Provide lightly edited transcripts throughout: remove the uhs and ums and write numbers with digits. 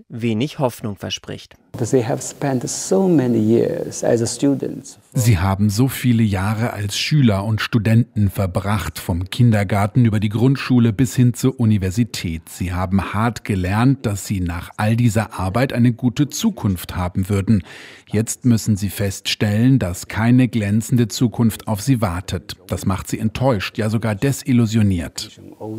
wenig Hoffnung verspricht. Sie haben so viele Jahre als Schüler und Studenten verbracht, vom Kindergarten über die Grundschule bis hin zur Universität. Sie haben hart gelernt, dass sie nach all dieser Arbeit eine gute Zukunft haben würden. Jetzt müssen sie feststellen, dass keine glänzende Zukunft auf sie wartet. Das macht sie enttäuscht, ja sogar desillusioniert.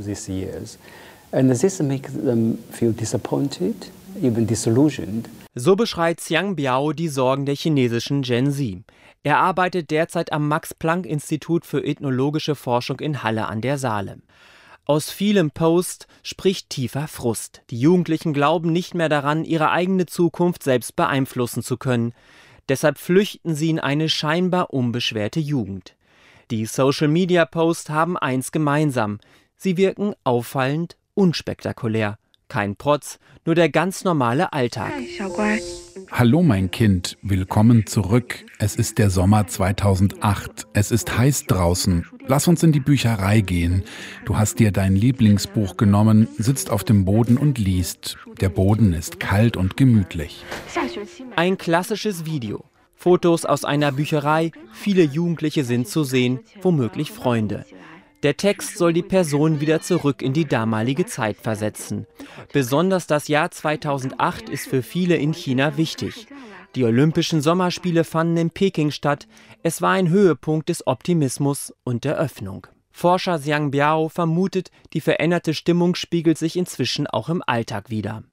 So beschreibt Xiang Biao die Sorgen der chinesischen Gen Z. Er arbeitet derzeit am Max-Planck-Institut für ethnologische Forschung in Halle an der Saale. Aus vielem Post spricht tiefer Frust. Die Jugendlichen glauben nicht mehr daran, ihre eigene Zukunft selbst beeinflussen zu können. Deshalb flüchten sie in eine scheinbar unbeschwerte Jugend. Die Social-Media-Posts haben eins gemeinsam: Sie wirken auffallend unspektakulär. Kein Protz, nur der ganz normale Alltag. Hallo mein Kind, willkommen zurück. Es ist der Sommer 2008. Es ist heiß draußen. Lass uns in die Bücherei gehen. Du hast dir dein Lieblingsbuch genommen, sitzt auf dem Boden und liest. Der Boden ist kalt und gemütlich. Ein klassisches Video. Fotos aus einer Bücherei, viele Jugendliche sind zu sehen, womöglich Freunde. Der Text soll die Person wieder zurück in die damalige Zeit versetzen. Besonders das Jahr 2008 ist für viele in China wichtig. Die Olympischen Sommerspiele fanden in Peking statt. Es war ein Höhepunkt des Optimismus und der Öffnung. Forscher Xiang Biao vermutet, die veränderte Stimmung spiegelt sich inzwischen auch im Alltag wider.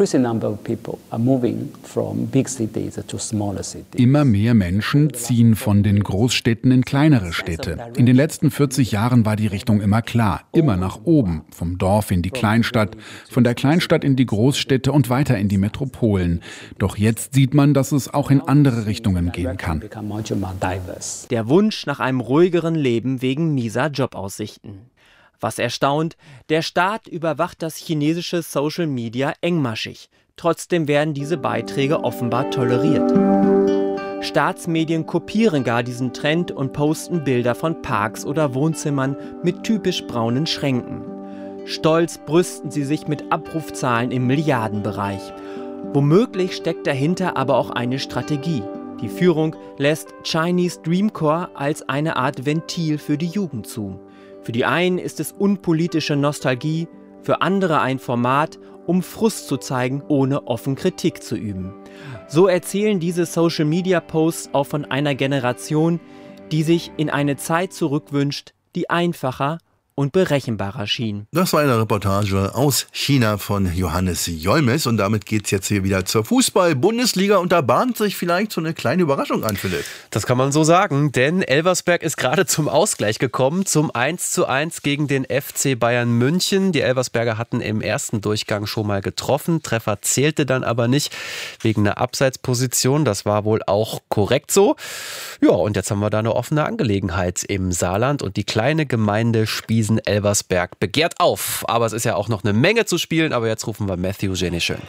Immer mehr Menschen ziehen von den Großstädten in kleinere Städte. In den letzten 40 Jahren war die Richtung immer klar, immer nach oben, vom Dorf in die Kleinstadt, von der Kleinstadt in die Großstädte und weiter in die Metropolen. Doch jetzt sieht man, dass es auch in andere Richtungen gehen kann. Der Wunsch nach einem ruhigeren Leben wegen mieser Jobaussichten. Was erstaunt, der Staat überwacht das chinesische Social Media engmaschig. Trotzdem werden diese Beiträge offenbar toleriert. Staatsmedien kopieren gar diesen Trend und posten Bilder von Parks oder Wohnzimmern mit typisch braunen Schränken. Stolz brüsten sie sich mit Abrufzahlen im Milliardenbereich. Womöglich steckt dahinter aber auch eine Strategie. Die Führung lässt Chinese Dream Core als eine Art Ventil für die Jugend zu. Für die einen ist es unpolitische Nostalgie, für andere ein Format, um Frust zu zeigen, ohne offen Kritik zu üben. So erzählen diese Social-Media-Posts auch von einer Generation, die sich in eine Zeit zurückwünscht, die einfacher und berechenbarer schien. Das war eine Reportage aus China von Johannes Jolmes und damit geht's jetzt hier wieder zur Fußball-Bundesliga und da bahnt sich vielleicht so eine kleine Überraschung an, Philipp. Das kann man so sagen, denn Elversberg ist gerade zum Ausgleich gekommen, zum 1:1 gegen den FC Bayern München. Die Elversberger hatten im ersten Durchgang schon mal getroffen, Treffer zählte dann aber nicht wegen einer Abseitsposition, das war wohl auch korrekt so. Ja, und jetzt haben wir da eine offene Angelegenheit im Saarland und die kleine Gemeinde Spiesen-Elversberg begehrt auf. Aber es ist ja auch noch eine Menge zu spielen, aber jetzt rufen wir Matthew Jenny schön.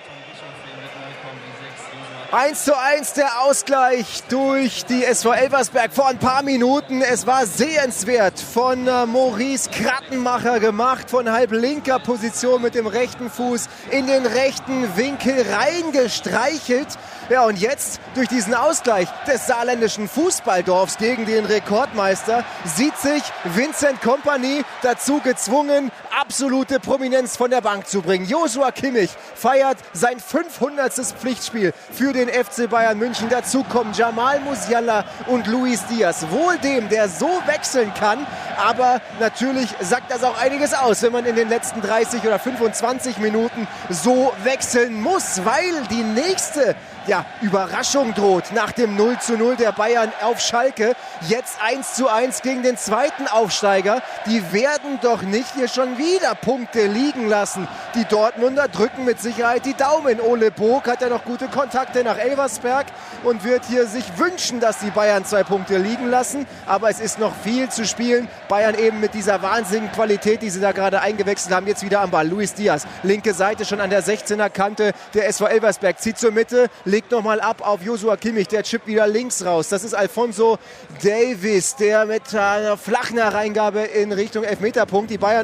1:1 der Ausgleich durch die SV Elversberg vor ein paar Minuten. Es war sehenswert von Maurice Krattenmacher gemacht, von halb linker Position mit dem rechten Fuß in den rechten Winkel reingestreichelt. Ja, und jetzt durch diesen Ausgleich des saarländischen Fußballdorfs gegen den Rekordmeister sieht sich Vincent Kompany dazu gezwungen, absolute Prominenz von der Bank zu bringen. Joshua Kimmich feiert sein 500. Pflichtspiel für den FC Bayern München. Dazu kommen Jamal Musiala und Luis Diaz. Wohl dem, der so wechseln kann, aber natürlich sagt das auch einiges aus, wenn man in den letzten 30 oder 25 Minuten so wechseln muss, weil die nächste Überraschung droht nach dem 0:0 der Bayern auf Schalke. Jetzt 1:1 gegen den zweiten Aufsteiger. Die werden doch nicht hier schon wieder Punkte liegen lassen. Die Dortmunder drücken mit Sicherheit die Daumen. Ole Bog hat ja noch gute Kontakte nach Elversberg und wird hier sich wünschen, dass die Bayern 2 Punkte liegen lassen. Aber es ist noch viel zu spielen. Bayern eben mit dieser wahnsinnigen Qualität, die sie da gerade eingewechselt haben, jetzt wieder am Ball. Luis Diaz, linke Seite schon an der 16er Kante. Der SV Elversberg zieht zur Mitte, legt nochmal ab auf Joshua Kimmich, der chippt wieder links raus. Das ist Alphonso Davies, der mit einer flachen Hereingabe in Richtung Elfmeterpunkt. Die Bayern immer noch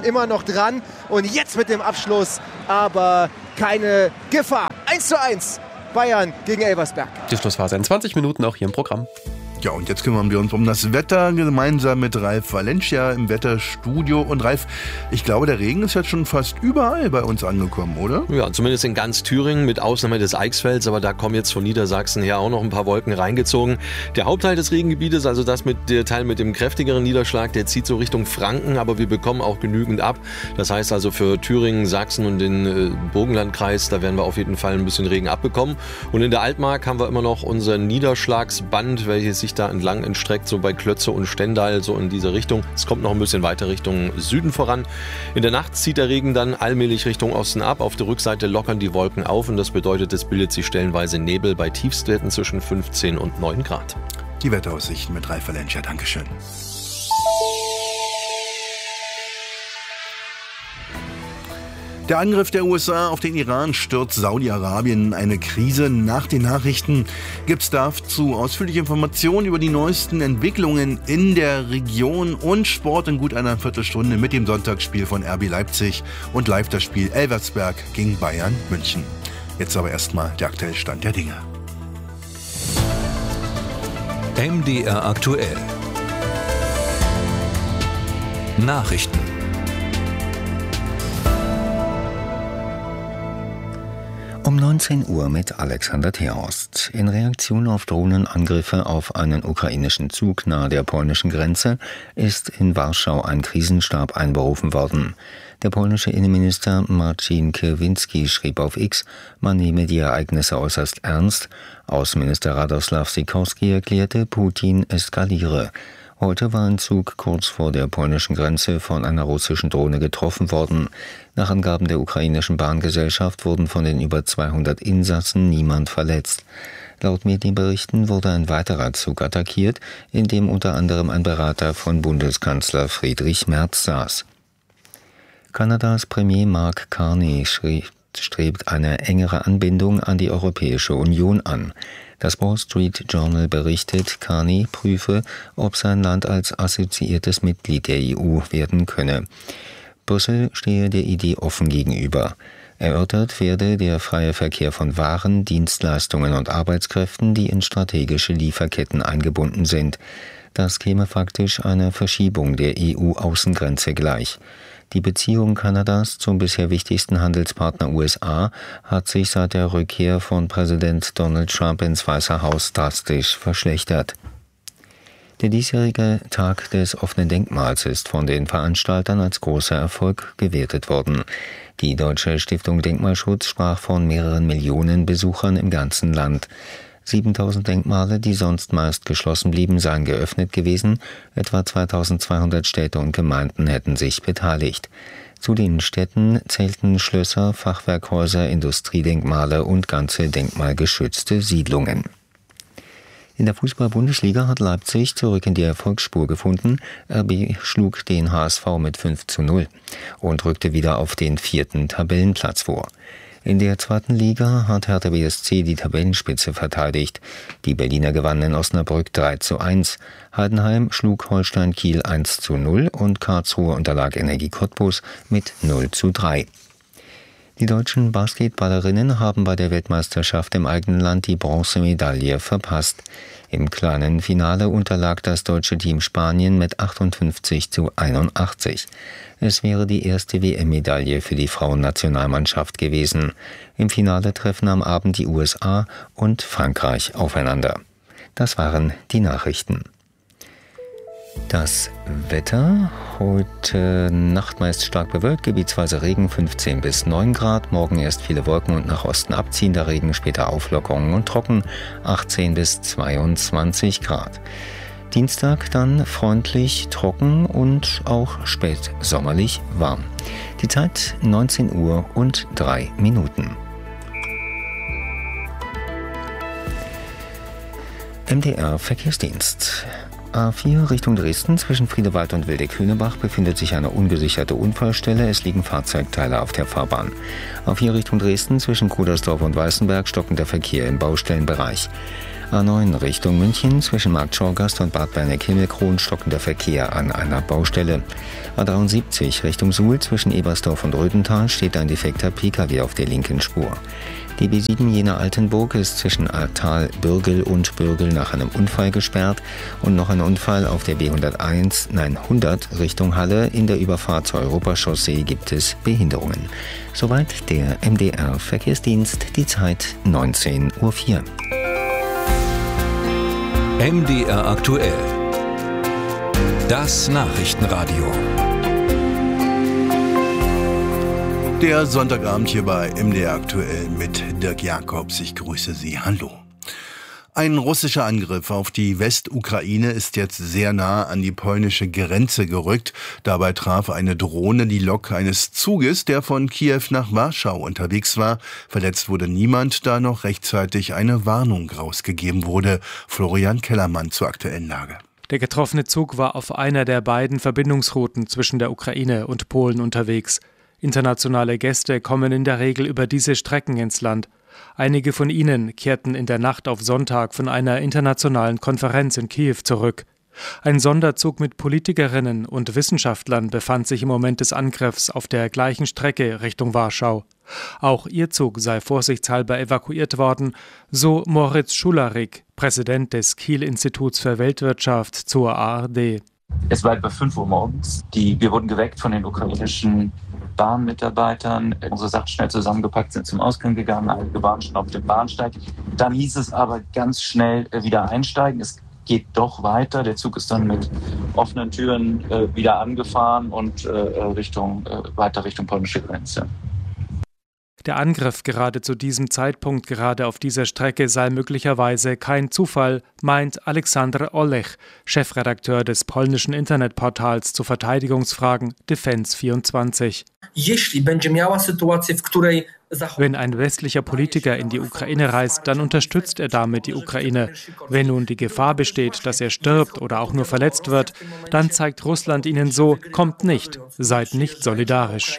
dran. Und jetzt mit dem Abschluss, aber keine Gefahr. 1:1 Bayern gegen Elversberg. Die Schlussphase in 20 Minuten auch hier im Programm. Ja, und jetzt kümmern wir uns um das Wetter gemeinsam mit Ralf Valencia im Wetterstudio. Und Ralf, ich glaube, der Regen ist jetzt schon fast überall bei uns angekommen, oder? Ja, zumindest in ganz Thüringen, mit Ausnahme des Eichsfelds. Aber da kommen jetzt von Niedersachsen her auch noch ein paar Wolken reingezogen. Der Hauptteil des Regengebietes, also der Teil mit dem kräftigeren Niederschlag, der zieht so Richtung Franken. Aber wir bekommen auch genügend ab. Das heißt also für Thüringen, Sachsen und den Burgenlandkreis, da werden wir auf jeden Fall ein bisschen Regen abbekommen. Und in der Altmark haben wir immer noch unser Niederschlagsband, welches sich da entlang entstreckt, so bei Klötze und Stendal, so in diese Richtung. Es kommt noch ein bisschen weiter Richtung Süden voran. In der Nacht zieht der Regen dann allmählich Richtung Osten ab. Auf der Rückseite lockern die Wolken auf und das bedeutet, es bildet sich stellenweise Nebel bei Tiefstwerten zwischen 15 und 9 Grad. Die Wetteraussichten mit Ralf Valencia. Dankeschön. Der Angriff der USA auf den Iran stürzt Saudi-Arabien in eine Krise. Nach den Nachrichten gibt es dazu ausführliche Informationen über die neuesten Entwicklungen in der Region und Sport in gut einer Viertelstunde mit dem Sonntagsspiel von RB Leipzig und live das Spiel Elversberg gegen Bayern München. Jetzt aber erstmal der aktuelle Stand der Dinge. MDR aktuell. Nachrichten. Um 19 Uhr mit Alexander Terhorst. In Reaktion auf Drohnenangriffe auf einen ukrainischen Zug nahe der polnischen Grenze ist in Warschau ein Krisenstab einberufen worden. Der polnische Innenminister Marcin Kierwiński schrieb auf X, man nehme die Ereignisse äußerst ernst. Außenminister Radosław Sikorski erklärte, Putin eskaliere. Heute war ein Zug kurz vor der polnischen Grenze von einer russischen Drohne getroffen worden. Nach Angaben der ukrainischen Bahngesellschaft wurden von den über 200 Insassen niemand verletzt. Laut Medienberichten wurde ein weiterer Zug attackiert, in dem unter anderem ein Berater von Bundeskanzler Friedrich Merz saß. Kanadas Premier Mark Carney strebt eine engere Anbindung an die Europäische Union an. Das Wall Street Journal berichtet, Carney prüfe, ob sein Land als assoziiertes Mitglied der EU werden könne. Brüssel stehe der Idee offen gegenüber. Erörtert werde der freie Verkehr von Waren, Dienstleistungen und Arbeitskräften, die in strategische Lieferketten eingebunden sind. Das käme faktisch einer Verschiebung der EU-Außengrenze gleich. Die Beziehung Kanadas zum bisher wichtigsten Handelspartner USA hat sich seit der Rückkehr von Präsident Donald Trump ins Weiße Haus drastisch verschlechtert. Der diesjährige Tag des offenen Denkmals ist von den Veranstaltern als großer Erfolg gewertet worden. Die Deutsche Stiftung Denkmalschutz sprach von mehreren Millionen Besuchern im ganzen Land. 7.000 Denkmale, die sonst meist geschlossen blieben, seien geöffnet gewesen. Etwa 2.200 Städte und Gemeinden hätten sich beteiligt. Zu den Städten zählten Schlösser, Fachwerkhäuser, Industriedenkmale und ganze denkmalgeschützte Siedlungen. In der Fußball-Bundesliga hat Leipzig zurück in die Erfolgsspur gefunden. RB schlug den HSV mit 5:0 und rückte wieder auf den 4. Tabellenplatz vor. In der 2. Liga hat Hertha BSC die Tabellenspitze verteidigt. Die Berliner gewannen in Osnabrück 3:1. Heidenheim schlug Holstein Kiel 1:0 und Karlsruhe unterlag Energie Cottbus mit 0:3. Die deutschen Basketballerinnen haben bei der Weltmeisterschaft im eigenen Land die Bronzemedaille verpasst. Im kleinen Finale unterlag das deutsche Team Spanien mit 58:81. Es wäre die erste WM-Medaille für die Frauennationalmannschaft gewesen. Im Finale treffen am Abend die USA und Frankreich aufeinander. Das waren die Nachrichten. Das Wetter: heute Nacht meist stark bewölkt, gebietsweise Regen, 15 bis 9 Grad. Morgen erst viele Wolken und nach Osten abziehender Regen, später Auflockerungen und trocken, 18 bis 22 Grad. Dienstag dann freundlich, trocken und auch spätsommerlich warm. Die Zeit 19 Uhr und 3 Minuten. MDR Verkehrsdienst. A4 Richtung Dresden zwischen Friedewald und Wildeck-Hünebach befindet sich eine ungesicherte Unfallstelle. Es liegen Fahrzeugteile auf der Fahrbahn. A4 Richtung Dresden zwischen Kudersdorf und Weißenberg stockender Verkehr im Baustellenbereich. A9 Richtung München zwischen Markt Schorgast und Bad Berneck-Himmelkron stockender Verkehr an einer Baustelle. A73 Richtung Suhl zwischen Ebersdorf und Rödental steht ein defekter Pkw auf der linken Spur. Die B7 Jena-Altenburg ist zwischen Ahrtal-Bürgel und Bürgel nach einem Unfall gesperrt und noch ein Unfall auf der B100 Richtung Halle. In der Überfahrt zur Europachaussee gibt es Behinderungen. Soweit der MDR-Verkehrsdienst, die Zeit 19:04 Uhr. MDR aktuell. Das Nachrichtenradio. Der Sonntagabend hier bei MDR aktuell mit Dirk Jakobs. Ich grüße Sie. Hallo. Ein russischer Angriff auf die Westukraine ist jetzt sehr nah an die polnische Grenze gerückt. Dabei traf eine Drohne die Lok eines Zuges, der von Kiew nach Warschau unterwegs war. Verletzt wurde niemand, da noch rechtzeitig eine Warnung rausgegeben wurde. Florian Kellermann zur aktuellen Lage. Der getroffene Zug war auf einer der beiden Verbindungsrouten zwischen der Ukraine und Polen unterwegs. Internationale Gäste kommen in der Regel über diese Strecken ins Land. Einige von ihnen kehrten in der Nacht auf Sonntag von einer internationalen Konferenz in Kiew zurück. Ein Sonderzug mit Politikerinnen und Wissenschaftlern befand sich im Moment des Angriffs auf der gleichen Strecke Richtung Warschau. Auch ihr Zug sei vorsichtshalber evakuiert worden, so Moritz Schularik, Präsident des Kiel-Instituts für Weltwirtschaft zur ARD. Es war etwa 5 Uhr morgens. Wir wurden geweckt von den ukrainischen Bahnmitarbeitern. Unsere Sachen schnell zusammengepackt, sind zum Ausgang gegangen. Einige waren schon auf dem Bahnsteig. Dann hieß es aber ganz schnell wieder einsteigen. Es geht doch weiter. Der Zug ist dann mit offenen Türen wieder angefahren und weiter Richtung polnische Grenze. Der Angriff gerade zu diesem Zeitpunkt, gerade auf dieser Strecke, sei möglicherweise kein Zufall, meint Aleksander Olech, Chefredakteur des polnischen Internetportals zu Verteidigungsfragen Defense24. Wenn ein westlicher Politiker in die Ukraine reist, dann unterstützt er damit die Ukraine. Wenn nun die Gefahr besteht, dass er stirbt oder auch nur verletzt wird, dann zeigt Russland ihnen so, kommt nicht, seid nicht solidarisch.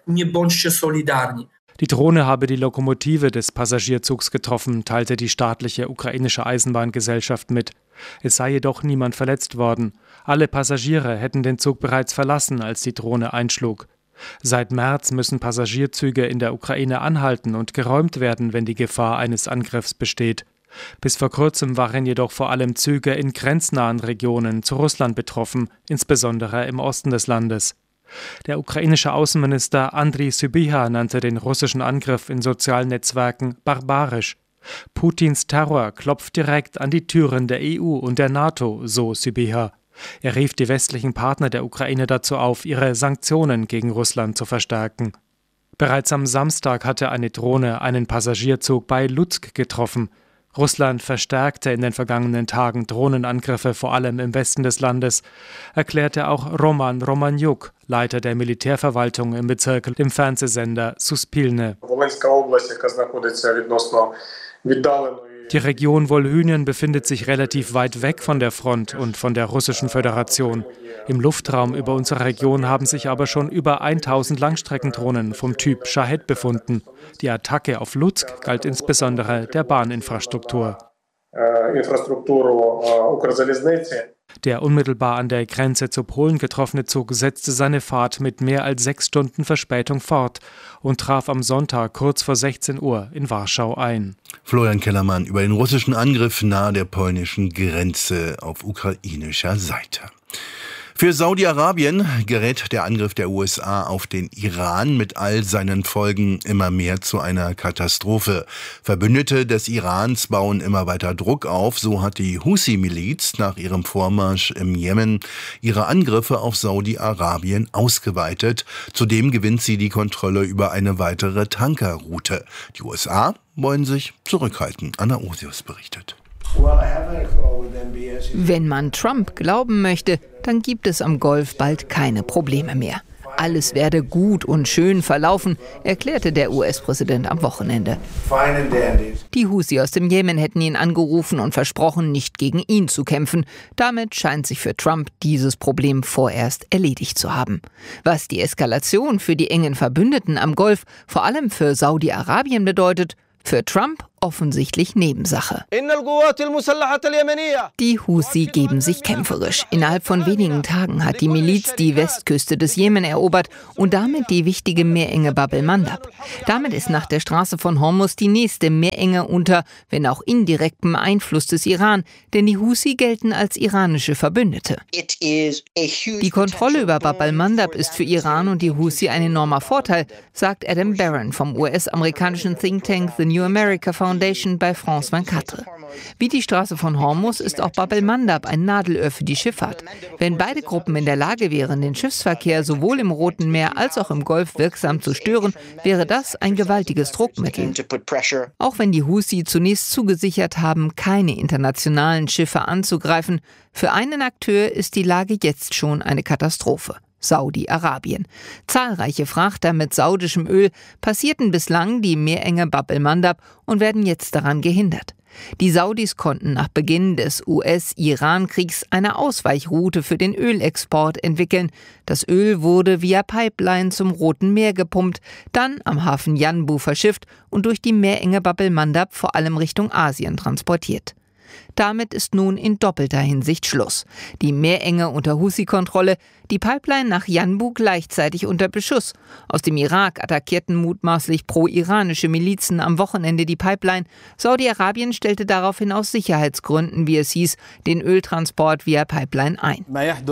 Die Drohne habe die Lokomotive des Passagierzugs getroffen, teilte die staatliche ukrainische Eisenbahngesellschaft mit. Es sei jedoch niemand verletzt worden. Alle Passagiere hätten den Zug bereits verlassen, als die Drohne einschlug. Seit März müssen Passagierzüge in der Ukraine anhalten und geräumt werden, wenn die Gefahr eines Angriffs besteht. Bis vor kurzem waren jedoch vor allem Züge in grenznahen Regionen zu Russland betroffen, insbesondere im Osten des Landes. Der ukrainische Außenminister Andriy Sybiha nannte den russischen Angriff in sozialen Netzwerken barbarisch. Putins Terror klopft direkt an die Türen der EU und der NATO, so Sybiha. Er rief die westlichen Partner der Ukraine dazu auf, ihre Sanktionen gegen Russland zu verstärken. Bereits am Samstag hatte eine Drohne einen Passagierzug bei Lutsk getroffen. Russland verstärkte in den vergangenen Tagen Drohnenangriffe, vor allem im Westen des Landes, erklärte auch Roman Romaniuk, Leiter der Militärverwaltung im Bezirk, dem Fernsehsender Suspilne. Die Region Wolhynien befindet sich relativ weit weg von der Front und von der Russischen Föderation. Im Luftraum über unsere Region haben sich aber schon über 1000 Langstreckendrohnen vom Typ Shahed befunden. Die Attacke auf Lutsk galt insbesondere der Bahninfrastruktur. Der unmittelbar an der Grenze zu Polen getroffene Zug setzte seine Fahrt mit mehr als 6 Stunden Verspätung fort und traf am Sonntag kurz vor 16 Uhr in Warschau ein. Florian Kellermann über den russischen Angriff nahe der polnischen Grenze auf ukrainischer Seite. Für Saudi-Arabien gerät der Angriff der USA auf den Iran mit all seinen Folgen immer mehr zu einer Katastrophe. Verbündete des Irans bauen immer weiter Druck auf. So hat die Husi-Miliz nach ihrem Vormarsch im Jemen ihre Angriffe auf Saudi-Arabien ausgeweitet. Zudem gewinnt sie die Kontrolle über eine weitere Tankerroute. Die USA wollen sich zurückhalten. Anna Osius berichtet. Wenn man Trump glauben möchte, dann gibt es am Golf bald keine Probleme mehr. alles werde gut und schön verlaufen, erklärte der US-Präsident am Wochenende. Die Husi aus dem Jemen hätten ihn angerufen und versprochen, nicht gegen ihn zu kämpfen. Damit scheint sich für Trump dieses Problem vorerst erledigt zu haben. Was die Eskalation für die engen Verbündeten am Golf, vor allem für Saudi-Arabien bedeutet, für Trump offensichtlich Nebensache. Die Husi geben sich kämpferisch. Innerhalb von wenigen Tagen hat die Miliz die Westküste des Jemen erobert und damit die wichtige Meerenge Bab el-Mandab. Damit ist nach der Straße von Hormuz die nächste Meerenge unter, wenn auch indirektem Einfluss des Iran, denn die Husi gelten als iranische Verbündete. Die Kontrolle über Bab el-Mandab ist für Iran und die Husi ein enormer Vorteil, sagt Adam Barron vom US-amerikanischen Think Tank The New America Foundation bei France 24. Wie die Straße von Hormuz ist auch Bab el-Mandab ein Nadelöhr für die Schifffahrt. Wenn beide Gruppen in der Lage wären, den Schiffsverkehr sowohl im Roten Meer als auch im Golf wirksam zu stören, wäre das ein gewaltiges Druckmittel. Auch wenn die Husi zunächst zugesichert haben, keine internationalen Schiffe anzugreifen, für einen Akteur ist die Lage jetzt schon eine Katastrophe: Saudi-Arabien. Zahlreiche Frachter mit saudischem Öl passierten bislang die Meerenge Bab el-Mandab und werden jetzt daran gehindert. Die Saudis konnten nach Beginn des US-Iran-Kriegs eine Ausweichroute für den Ölexport entwickeln. Das Öl wurde via Pipeline zum Roten Meer gepumpt, dann am Hafen Yanbu verschifft und durch die Meerenge Bab el-Mandab vor allem Richtung Asien transportiert. Damit ist nun in doppelter Hinsicht Schluss. Die Meerenge unter Husi-Kontrolle, die Pipeline nach Yanbu gleichzeitig unter Beschuss. Aus dem Irak attackierten mutmaßlich pro-iranische Milizen am Wochenende die Pipeline. Saudi-Arabien stellte daraufhin aus Sicherheitsgründen, wie es hieß, den Öltransport via Pipeline ein.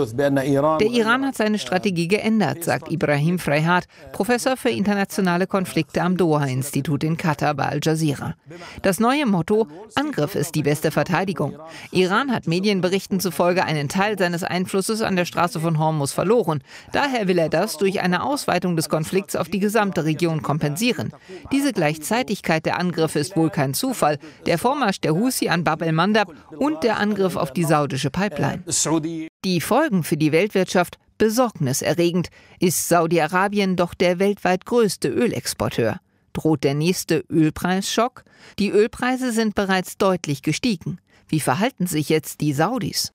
Der Iran hat seine Strategie geändert, sagt Ibrahim Freyhat, Professor für internationale Konflikte am Doha-Institut in Katar bei Al Jazeera. Das neue Motto: Angriff ist die beste Verteidigung. Iran hat Medienberichten zufolge einen Teil seines Einflusses an der Straße von Hormuz verloren. Daher will er das durch eine Ausweitung des Konflikts auf die gesamte Region kompensieren. Diese Gleichzeitigkeit der Angriffe ist wohl kein Zufall. Der Vormarsch der Husi an Bab el-Mandab und der Angriff auf die saudische Pipeline. Die Folgen für die Weltwirtschaft besorgniserregend. Ist Saudi-Arabien doch der weltweit größte Ölexporteur. Droht der nächste Ölpreisschock? Die Ölpreise sind bereits deutlich gestiegen. Wie verhalten sich jetzt die Saudis?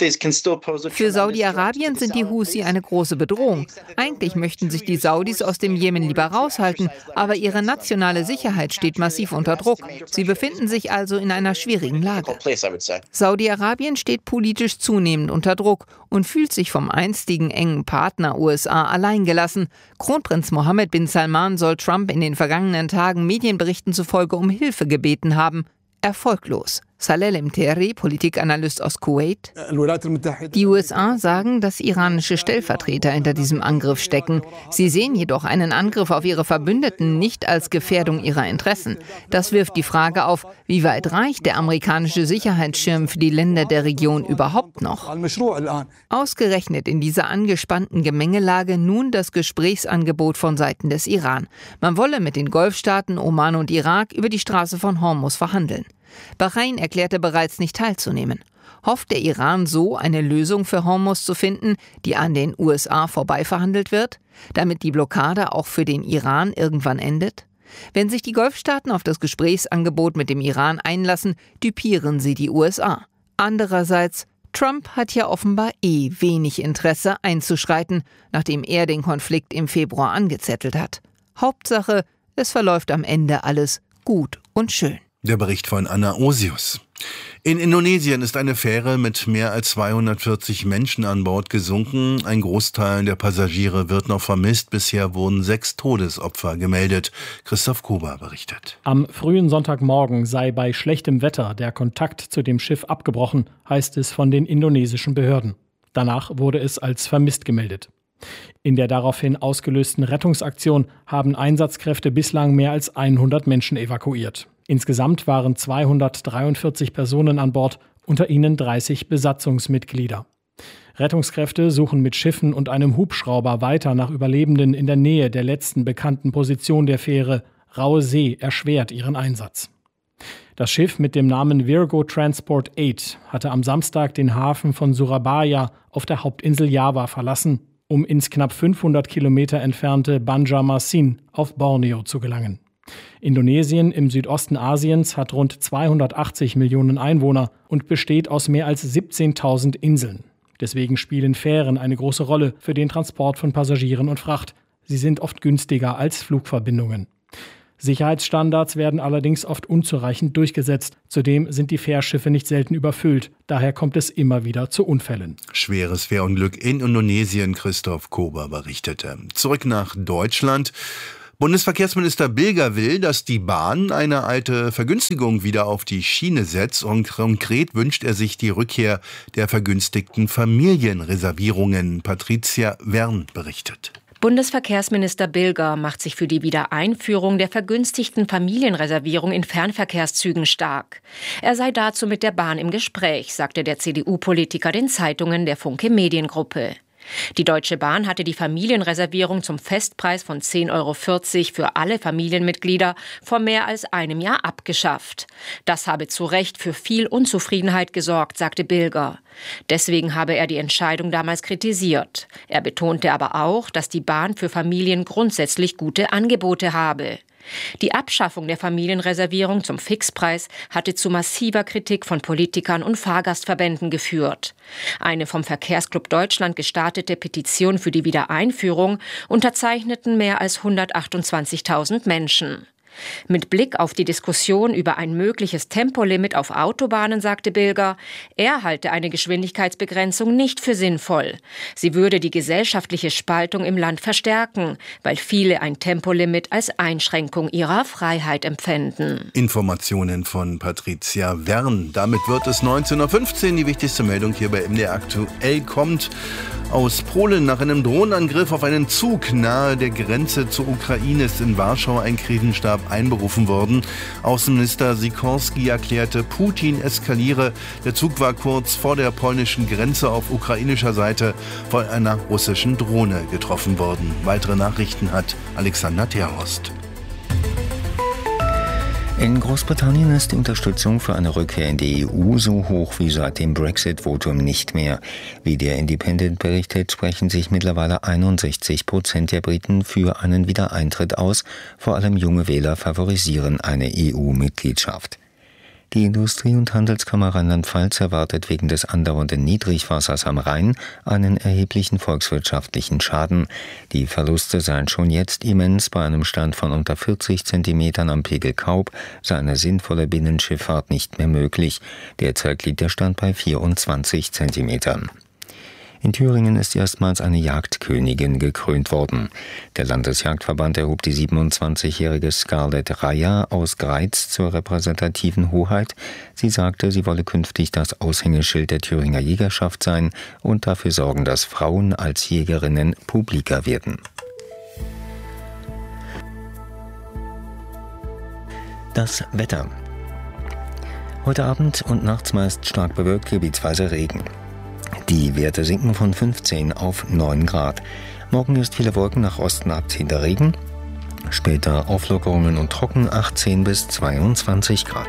Für Saudi-Arabien sind die Husi eine große Bedrohung. Eigentlich möchten sich die Saudis aus dem Jemen lieber raushalten, aber ihre nationale Sicherheit steht massiv unter Druck. Sie befinden sich also in einer schwierigen Lage. Saudi-Arabien steht politisch zunehmend unter Druck und fühlt sich vom einstigen engen Partner USA alleingelassen. Kronprinz Mohammed bin Salman soll Trump in den vergangenen Tagen Medienberichten zufolge um Hilfe gebeten haben. Erfolglos. Saleh El-Mteri, Politikanalyst aus Kuwait. Die USA sagen, dass iranische Stellvertreter hinter diesem Angriff stecken. Sie sehen jedoch einen Angriff auf ihre Verbündeten nicht als Gefährdung ihrer Interessen. Das wirft die Frage auf, wie weit reicht der amerikanische Sicherheitsschirm für die Länder der Region überhaupt noch? Ausgerechnet in dieser angespannten Gemengelage nun das Gesprächsangebot von Seiten des Iran. Man wolle mit den Golfstaaten Oman und Irak über die Straße von Hormuz verhandeln. Bahrain erklärte bereits nicht teilzunehmen. Hofft der Iran so, eine Lösung für Hormuz zu finden, die an den USA vorbei verhandelt wird, damit die Blockade auch für den Iran irgendwann endet? Wenn sich die Golfstaaten auf das Gesprächsangebot mit dem Iran einlassen, düpieren sie die USA. Andererseits, Trump hat ja offenbar wenig Interesse einzuschreiten, nachdem er den Konflikt im Februar angezettelt hat. Hauptsache, es verläuft am Ende alles gut und schön. Der Bericht von Anna Osius. In Indonesien ist eine Fähre mit mehr als 240 Menschen an Bord gesunken. Ein Großteil der Passagiere wird noch vermisst. Bisher wurden 6 Todesopfer gemeldet. Christoph Kuber berichtet. Am frühen Sonntagmorgen sei bei schlechtem Wetter der Kontakt zu dem Schiff abgebrochen, heißt es von den indonesischen Behörden. Danach wurde es als vermisst gemeldet. In der daraufhin ausgelösten Rettungsaktion haben Einsatzkräfte bislang mehr als 100 Menschen evakuiert. Insgesamt waren 243 Personen an Bord, unter ihnen 30 Besatzungsmitglieder. Rettungskräfte suchen mit Schiffen und einem Hubschrauber weiter nach Überlebenden in der Nähe der letzten bekannten Position der Fähre. Raue See erschwert ihren Einsatz. Das Schiff mit dem Namen Virgo Transport 8 hatte am Samstag den Hafen von Surabaya auf der Hauptinsel Java verlassen, um ins knapp 500 Kilometer entfernte Banjarmasin auf Borneo zu gelangen. Indonesien im Südosten Asiens hat rund 280 Millionen Einwohner und besteht aus mehr als 17.000 Inseln. Deswegen spielen Fähren eine große Rolle für den Transport von Passagieren und Fracht. Sie sind oft günstiger als Flugverbindungen. Sicherheitsstandards werden allerdings oft unzureichend durchgesetzt. Zudem sind die Fährschiffe nicht selten überfüllt. Daher kommt es immer wieder zu Unfällen. Schweres Fährunglück in Indonesien, Christoph Kober berichtete. Zurück nach Deutschland. Bundesverkehrsminister Bilger will, dass die Bahn eine alte Vergünstigung wieder auf die Schiene setzt, und konkret wünscht er sich die Rückkehr der vergünstigten Familienreservierungen. Patricia Wern berichtet. Bundesverkehrsminister Bilger macht sich für die Wiedereinführung der vergünstigten Familienreservierung in Fernverkehrszügen stark. Er sei dazu mit der Bahn im Gespräch, sagte der CDU-Politiker den Zeitungen der Funke Mediengruppe. Die Deutsche Bahn hatte die Familienreservierung zum Festpreis von 10,40 € für alle Familienmitglieder vor mehr als einem Jahr abgeschafft. Das habe zu Recht für viel Unzufriedenheit gesorgt, sagte Bilger. Deswegen habe er die Entscheidung damals kritisiert. Er betonte aber auch, dass die Bahn für Familien grundsätzlich gute Angebote habe. Die Abschaffung der Familienreservierung zum Fixpreis hatte zu massiver Kritik von Politikern und Fahrgastverbänden geführt. Eine vom Verkehrsclub Deutschland gestartete Petition für die Wiedereinführung unterzeichneten mehr als 128.000 Menschen. Mit Blick auf die Diskussion über ein mögliches Tempolimit auf Autobahnen sagte Bilger, er halte eine Geschwindigkeitsbegrenzung nicht für sinnvoll. Sie würde die gesellschaftliche Spaltung im Land verstärken, weil viele ein Tempolimit als Einschränkung ihrer Freiheit empfänden. Informationen von Patricia Wern. Damit wird es 19:15 Uhr. Die wichtigste Meldung hier bei MDR aktuell kommt aus Polen. Nach einem Drohnenangriff auf einen Zug nahe der Grenze zur Ukraine ist in Warschau ein Krisenstab einberufen worden. Außenminister Sikorski erklärte, Putin eskaliere. Der Zug war kurz vor der polnischen Grenze auf ukrainischer Seite von einer russischen Drohne getroffen worden. Weitere Nachrichten hat Alexander Terhorst. In Großbritannien ist die Unterstützung für eine Rückkehr in die EU so hoch wie seit dem Brexit-Votum nicht mehr. Wie der Independent berichtet, sprechen sich mittlerweile 61% der Briten für einen Wiedereintritt aus. Vor allem junge Wähler favorisieren eine EU-Mitgliedschaft. Die Industrie- und Handelskammer Rheinland-Pfalz erwartet wegen des andauernden Niedrigwassers am Rhein einen erheblichen volkswirtschaftlichen Schaden. Die Verluste seien schon jetzt immens. Bei einem Stand von unter 40 Zentimetern am Pegel Kaub sei eine sinnvolle Binnenschifffahrt nicht mehr möglich. Derzeit liegt der Stand bei 24 Zentimetern. In Thüringen ist erstmals eine Jagdkönigin gekrönt worden. Der Landesjagdverband erhob die 27-jährige Scarlett Reyer aus Greiz zur repräsentativen Hoheit. Sie sagte, sie wolle künftig das Aushängeschild der Thüringer Jägerschaft sein und dafür sorgen, dass Frauen als Jägerinnen publiker werden. Das Wetter. Heute Abend und nachts meist stark bewölkt, gebietsweise Regen. Die Werte sinken von 15 auf 9 Grad. Morgen ist viele Wolken, nach Osten abziehender Regen. Später Auflockerungen und trocken, 18 bis 22 Grad.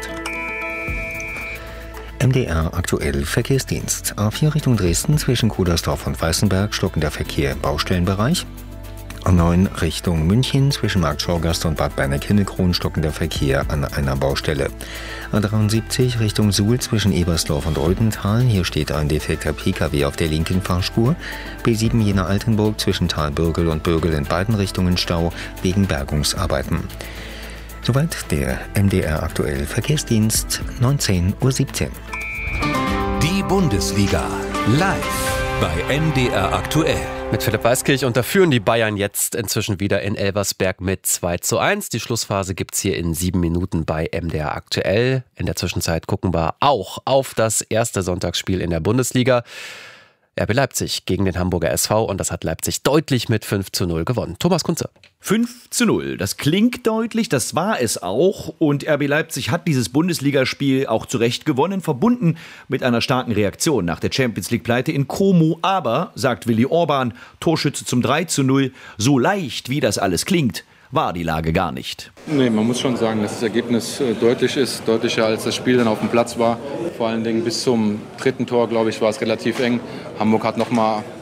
MDR aktuell Verkehrsdienst. A4 Richtung Dresden zwischen Kudersdorf und Weißenberg stockender Verkehr im Baustellenbereich. A9 Richtung München zwischen Markt Schorgast und Bad Berneck-Hindelkron stockender Verkehr an einer Baustelle. A73 Richtung Suhl zwischen Ebersdorf und Oldenthal. Hier steht ein defekter Pkw auf der linken Fahrspur. B7 Jena-Altenburg zwischen Talbürgel und Bürgel in beiden Richtungen Stau wegen Bergungsarbeiten. Soweit der MDR aktuell Verkehrsdienst 19:17 Uhr. Die Bundesliga live bei MDR aktuell. Mit Philipp Weiskirch, und da führen die Bayern jetzt inzwischen wieder in Elversberg mit 2:1. Die Schlussphase gibt's hier in 7 Minuten bei MDR aktuell. In der Zwischenzeit gucken wir auch auf das erste Sonntagsspiel in der Bundesliga. RB Leipzig gegen den Hamburger SV, und das hat Leipzig deutlich mit 5:0 gewonnen. Thomas Kunze. 5:0, das klingt deutlich, das war es auch, und RB Leipzig hat dieses Bundesligaspiel auch zu Recht gewonnen, verbunden mit einer starken Reaktion nach der Champions-League-Pleite in Como, aber, sagt Willi Orban, Torschütze zum 3:0, so leicht wie das alles klingt, war die Lage gar nicht. Nee, man muss schon sagen, dass das Ergebnis deutlich ist, deutlicher als das Spiel dann auf dem Platz war. Vor allen Dingen bis zum 3. Tor, glaube ich, war es relativ eng. Hamburg hat nochmal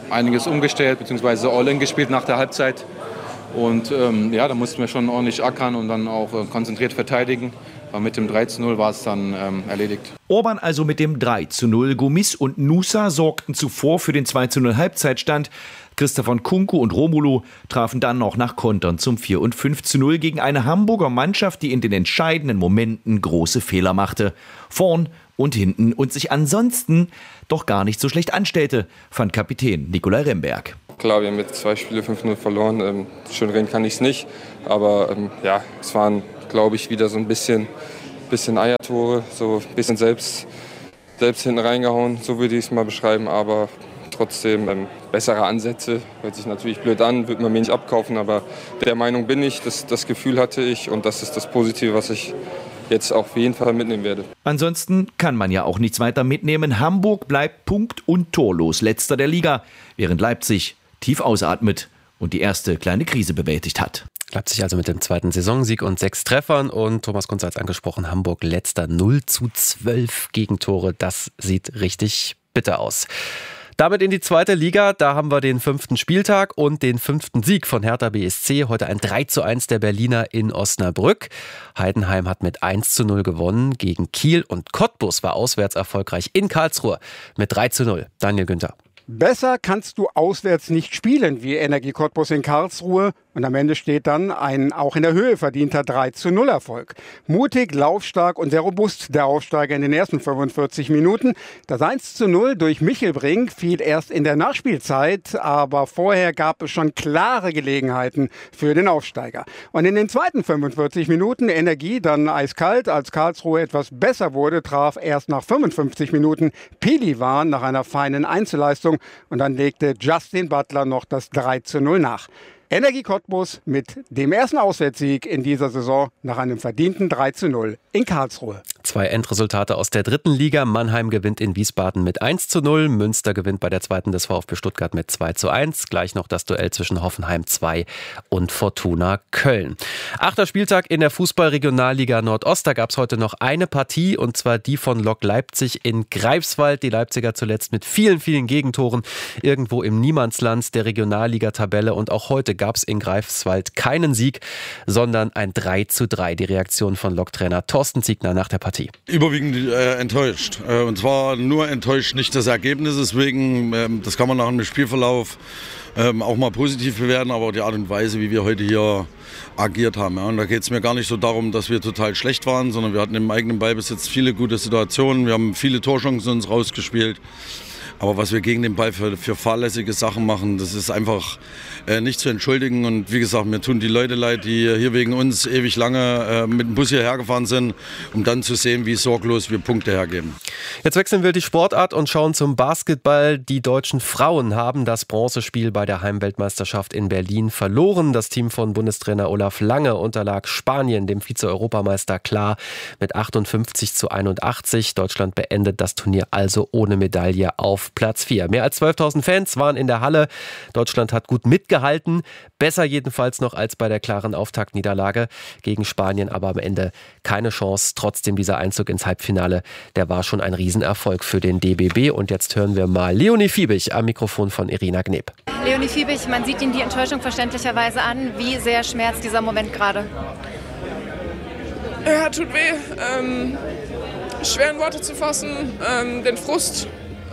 einiges umgestellt bzw. All-in gespielt nach der Halbzeit. Und da mussten wir schon ordentlich ackern und dann auch konzentriert verteidigen. Aber mit dem 3:0 war es dann erledigt. Orban also mit dem 3:0. Gomis und Nusa sorgten zuvor für den 2:0 Halbzeitstand. Christopher Nkunku und Romulo trafen dann noch nach Kontern zum 4- und 5:0 gegen eine Hamburger Mannschaft, die in den entscheidenden Momenten große Fehler machte. Vorn und hinten und sich ansonsten doch gar nicht so schlecht anstellte, fand Kapitän Nikolai Remberg. Klar, wir haben jetzt 2 Spiele 5:0 verloren. Schön reden kann ich es nicht. Aber es waren, glaube ich, wieder so ein bisschen Eiertore, so ein bisschen selbst hinten reingehauen, so würde ich es mal beschreiben. Aber trotzdem bessere Ansätze. Hört sich natürlich blöd an, wird man mir nicht abkaufen, aber der Meinung bin ich, das Gefühl hatte ich und das ist das Positive, was ich jetzt auf jeden Fall mitnehmen werde. Ansonsten kann man ja auch nichts weiter mitnehmen. Hamburg bleibt punkt- und torlos letzter der Liga, während Leipzig tief ausatmet und die erste kleine Krise bewältigt hat. Leipzig also mit dem 2. Saisonsieg und 6 Treffern und Thomas Kunz hat es angesprochen, Hamburg letzter 0:12 Gegentore. Das sieht richtig bitter aus. Damit in die 2. Liga, da haben wir den 5. Spieltag und den 5. Sieg von Hertha BSC. Heute ein 3:1 der Berliner in Osnabrück. Heidenheim hat mit 1:0 gewonnen gegen Kiel und Cottbus war auswärts erfolgreich in Karlsruhe mit 3:0. Daniel Günther. Besser kannst du auswärts nicht spielen wie Energie Cottbus in Karlsruhe. Und am Ende steht dann ein auch in der Höhe verdienter 3:0 Erfolg. Mutig, laufstark und sehr robust der Aufsteiger in den ersten 45 Minuten. Das 1:0 durch Michel Brink fiel erst in der Nachspielzeit, aber vorher gab es schon klare Gelegenheiten für den Aufsteiger. Und in den zweiten 45 Minuten Energie dann eiskalt, als Karlsruhe etwas besser wurde, traf erst nach 55 Minuten Pelivan nach einer feinen Einzelleistung und dann legte Justin Butler noch das 3:0 nach. Energie Cottbus mit dem ersten Auswärtssieg in dieser Saison nach einem verdienten 3:0 in Karlsruhe. 2 Endresultate aus der 3. Liga. Mannheim gewinnt in Wiesbaden mit 1:0. Münster gewinnt bei der 2. des VfB Stuttgart mit 2:1. Gleich noch das Duell zwischen Hoffenheim 2 und Fortuna Köln. 8. Spieltag in der Fußball-Regionalliga Nordost. Da gab es heute noch eine Partie und zwar die von Lok Leipzig in Greifswald. Die Leipziger zuletzt mit vielen, vielen Gegentoren irgendwo im Niemandsland der Regionalliga-Tabelle. Und auch heute gab es in Greifswald keinen Sieg, sondern ein 3:3. Die Reaktion von Lok-Trainer Thorsten Ziegner nach der Partie. Überwiegend enttäuscht. Und zwar nur enttäuscht, nicht das Ergebnis. Deswegen, das kann man nach dem Spielverlauf auch mal positiv bewerten, aber die Art und Weise, wie wir heute hier agiert haben. Ja. Und da geht es mir gar nicht so darum, dass wir total schlecht waren, sondern wir hatten im eigenen Ballbesitz viele gute Situationen. Wir haben viele Torchancen uns rausgespielt. Aber was wir gegen den Ball für fahrlässige Sachen machen, das ist einfach nicht zu entschuldigen. Und wie gesagt, mir tun die Leute leid, die hier wegen uns ewig lange mit dem Bus hierher gefahren sind, um dann zu sehen, wie sorglos wir Punkte hergeben. Jetzt wechseln wir die Sportart und schauen zum Basketball. Die deutschen Frauen haben das Bronzespiel bei der Heimweltmeisterschaft in Berlin verloren. Das Team von Bundestrainer Olaf Lange unterlag Spanien, dem Vize-Europameister, klar mit 58:81. Deutschland beendet das Turnier also ohne Medaille auf Platz 4. Mehr als 12.000 Fans waren in der Halle. Deutschland hat gut mitgehalten. Besser jedenfalls noch als bei der klaren Auftaktniederlage gegen Spanien, aber am Ende keine Chance. Trotzdem dieser Einzug ins Halbfinale, der war schon ein Riesenerfolg für den DBB. Und jetzt hören wir mal Leonie Fiebig am Mikrofon von Irina Gneb. Leonie Fiebig, man sieht Ihnen die Enttäuschung verständlicherweise an. Wie sehr schmerzt dieser Moment gerade? Ja, tut weh. Schwer in Worte zu fassen. Den Frust.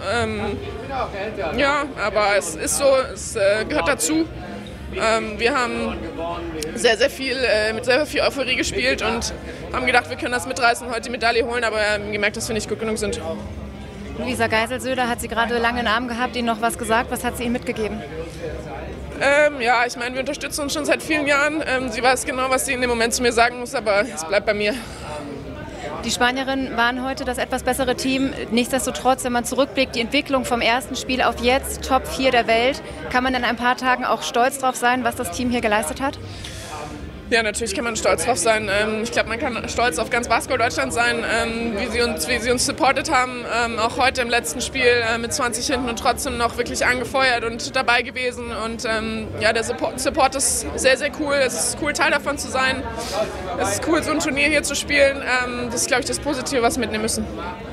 Ja, aber es ist so, es gehört dazu. Wir haben sehr, sehr viel mit sehr viel Euphorie gespielt und haben gedacht, wir können das mitreißen und heute die Medaille holen, aber gemerkt, dass wir nicht gut genug sind. Luisa Geisel-Söder hat Sie gerade lange in den Arm gehabt, Ihnen noch was gesagt. Was hat sie Ihnen mitgegeben? Ja, ich meine, wir unterstützen uns schon seit vielen Jahren. Sie weiß genau, was sie in dem Moment zu mir sagen muss, aber es bleibt bei mir. Die Spanierinnen waren heute das etwas bessere Team. Nichtsdestotrotz, wenn man zurückblickt, die Entwicklung vom ersten Spiel auf jetzt, Top 4 der Welt, kann man in ein paar Tagen auch stolz drauf sein, was das Team hier geleistet hat? Ja, natürlich kann man stolz drauf sein. Ich glaube, man kann stolz auf ganz Basketball-Deutschland sein, wie sie uns supportet haben. Auch heute im letzten Spiel mit 20 hinten und trotzdem noch wirklich angefeuert und dabei gewesen. Und ja, der Support ist sehr, sehr cool. Es ist cool, Teil davon zu sein. Es ist cool, so ein Turnier hier zu spielen. Das ist, glaube ich, das Positive, was wir mitnehmen müssen.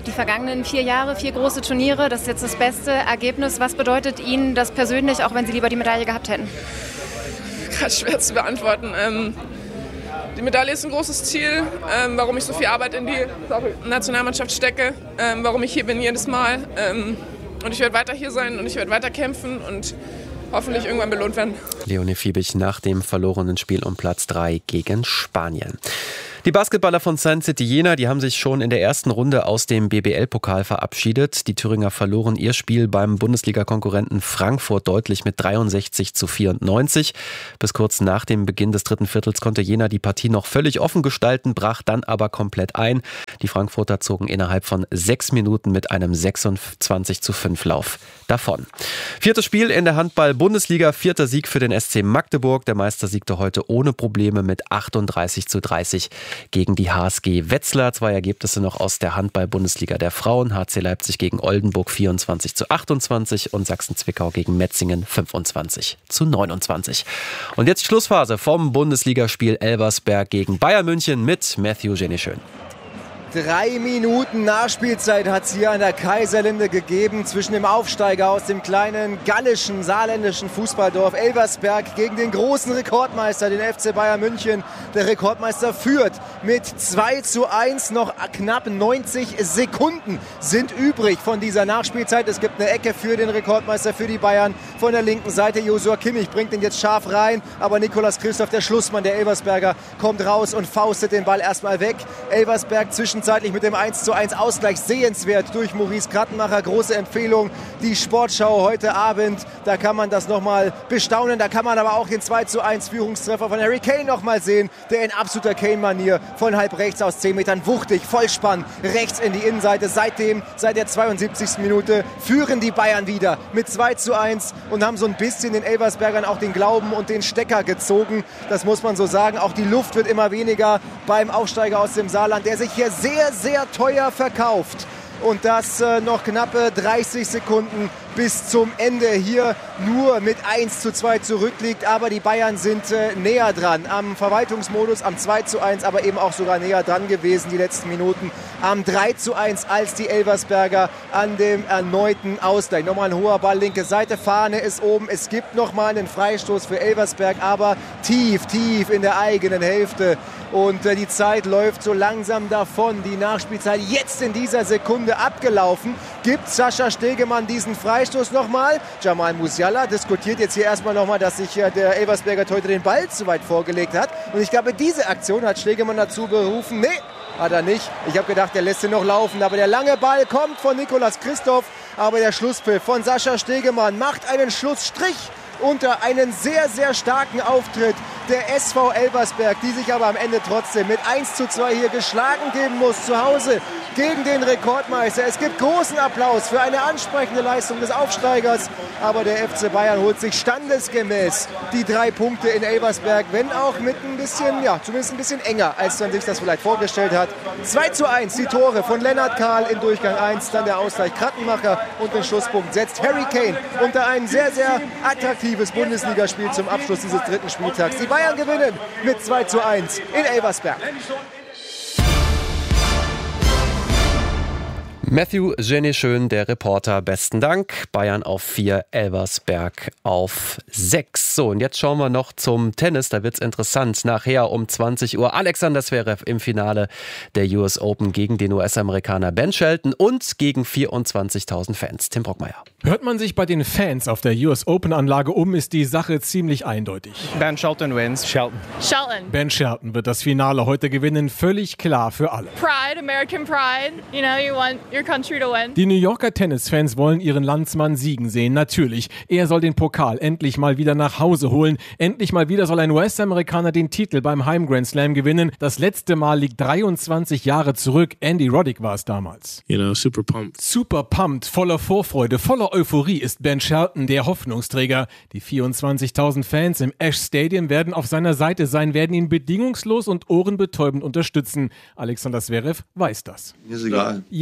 Die vergangenen 4 Jahre, 4 große Turniere, das ist jetzt das beste Ergebnis. Was bedeutet Ihnen das persönlich, auch wenn Sie lieber die Medaille gehabt hätten? Gerade schwer zu beantworten. Die Medaille ist ein großes Ziel, warum ich so viel Arbeit in die Nationalmannschaft stecke, warum ich hier bin jedes Mal. Und ich werde weiter hier sein und ich werde weiter kämpfen und hoffentlich irgendwann belohnt werden. Leonie Fiebig nach dem verlorenen Spiel um Platz 3 gegen Spanien. Die Basketballer von Sun City Jena, die haben sich schon in der ersten Runde aus dem BBL-Pokal verabschiedet. Die Thüringer verloren ihr Spiel beim Bundesliga-Konkurrenten Frankfurt deutlich mit 63-94. Bis kurz nach dem Beginn des dritten Viertels konnte Jena die Partie noch völlig offen gestalten, brach dann aber komplett ein. Die Frankfurter zogen innerhalb von 6 Minuten mit einem 26-5 Lauf davon. 4. Spiel in der Handball-Bundesliga, 4. Sieg für den SC Magdeburg. Der Meister siegte heute ohne Probleme mit 38-30 gegen die HSG Wetzlar. 2 Ergebnisse noch aus der Handball-Bundesliga der Frauen. HC Leipzig gegen Oldenburg 24-28 und Sachsen-Zwickau gegen Metzingen 25-29. Und jetzt Schlussphase vom Bundesligaspiel Elversberg gegen Bayern München mit Matthew Geneschön. 3 Minuten Nachspielzeit hat es hier an der Kaiserlinde gegeben zwischen dem Aufsteiger aus dem kleinen gallischen, saarländischen Fußballdorf Elversberg gegen den großen Rekordmeister, den FC Bayern München. Der Rekordmeister führt mit 2:1, noch knapp 90 Sekunden sind übrig von dieser Nachspielzeit. Es gibt eine Ecke für den Rekordmeister, für die Bayern. Von der linken Seite Josua Kimmich bringt ihn jetzt scharf rein, aber Nikolas Christoph, der Schlussmann der Elversberger, kommt raus und faustet den Ball erstmal weg. Elversberg zwischenzeitlich mit dem 1:1 Ausgleich sehenswert durch Maurice Krattenmacher. Große Empfehlung, die Sportschau heute Abend. Da kann man das nochmal bestaunen. Da kann man aber auch den 2:1 Führungstreffer von Harry Kane nochmal sehen, der in absoluter Kane-Manier von halb rechts aus 10 Metern wuchtig, Vollspann, rechts in die Innenseite. Seit der 72. Minute führen die Bayern wieder mit 2:1 und haben so ein bisschen den Elversbergern auch den Glauben und den Stecker gezogen. Das muss man so sagen. Auch die Luft wird immer weniger beim Aufsteiger aus dem Saarland, der sich hier sehr, sehr teuer verkauft. Und das noch knappe 30 Sekunden bis zum Ende hier nur mit 1:2 zurückliegt. Aber die Bayern sind näher dran am Verwaltungsmodus, am 2:1, aber eben auch sogar näher dran gewesen die letzten Minuten. Am 3:1 als die Elversberger an dem erneuten Ausgleich. Nochmal ein hoher Ball, linke Seite, Fahne ist oben. Es gibt nochmal einen Freistoß für Elversberg, aber tief in der eigenen Hälfte. Und die Zeit läuft so langsam davon. Die Nachspielzeit jetzt in dieser Sekunde abgelaufen. Gibt Sascha Stegemann diesen Freistoß nochmal? Jamal Musiala diskutiert jetzt hier erstmal nochmal, dass sich der Elversberger heute den Ball zu weit vorgelegt hat. Und ich glaube, diese Aktion hat Stegemann dazu berufen. Nee, hat er nicht. Ich habe gedacht, er lässt ihn noch laufen. Aber der lange Ball kommt von Nikolas Christoph. Aber der Schlusspfiff von Sascha Stegemann macht einen Schlussstrich unter einen sehr, sehr starken Auftritt der SV Elversberg, die sich aber am Ende trotzdem mit 1:2 hier geschlagen geben muss zu Hause gegen den Rekordmeister. Es gibt großen Applaus für eine ansprechende Leistung des Aufsteigers, aber der FC Bayern holt sich standesgemäß die 3 Punkte in Elversberg, wenn auch mit ein bisschen, ja, zumindest ein bisschen enger, als man sich das vielleicht vorgestellt hat. 2:1 die Tore von Lennart Kahl in Durchgang 1, dann der Ausgleich Krattenmacher und den Schlusspunkt setzt Harry Kane unter ein sehr, sehr attraktives Bundesligaspiel zum Abschluss dieses dritten Spieltags. Die Bayern gewinnen mit 2:1 in Elversberg. Matthew Geneschön, der Reporter, besten Dank. Bayern auf 4, Elversberg auf 6. So, und jetzt schauen wir noch zum Tennis. Da wird's interessant. Nachher um 20 Uhr Alexander Zverev im Finale der US Open gegen den US-Amerikaner Ben Shelton und gegen 24.000 Fans. Tim Brockmeier. Hört man sich bei den Fans auf der US Open-Anlage um, ist die Sache ziemlich eindeutig. Ben Shelton wins. Shelton. Ben Shelton wird das Finale heute gewinnen, völlig klar für alle. Pride, American pride. You know, you want your country to win. Die New Yorker Tennisfans wollen ihren Landsmann siegen sehen, natürlich. Er soll den Pokal endlich mal wieder nach Hause holen. Endlich mal wieder soll ein US-Amerikaner den Titel beim Heim-Grand Slam gewinnen. Das letzte Mal liegt 23 Jahre zurück. Andy Roddick war es damals. You know, super pumped. Super pumped, voller Vorfreude, voller Euphorie ist Ben Shelton der Hoffnungsträger. Die 24.000 Fans im Ash Stadium werden auf seiner Seite sein, werden ihn bedingungslos und ohrenbetäubend unterstützen. Alexander Zverev weiß das. Mir ist egal. Ja, mal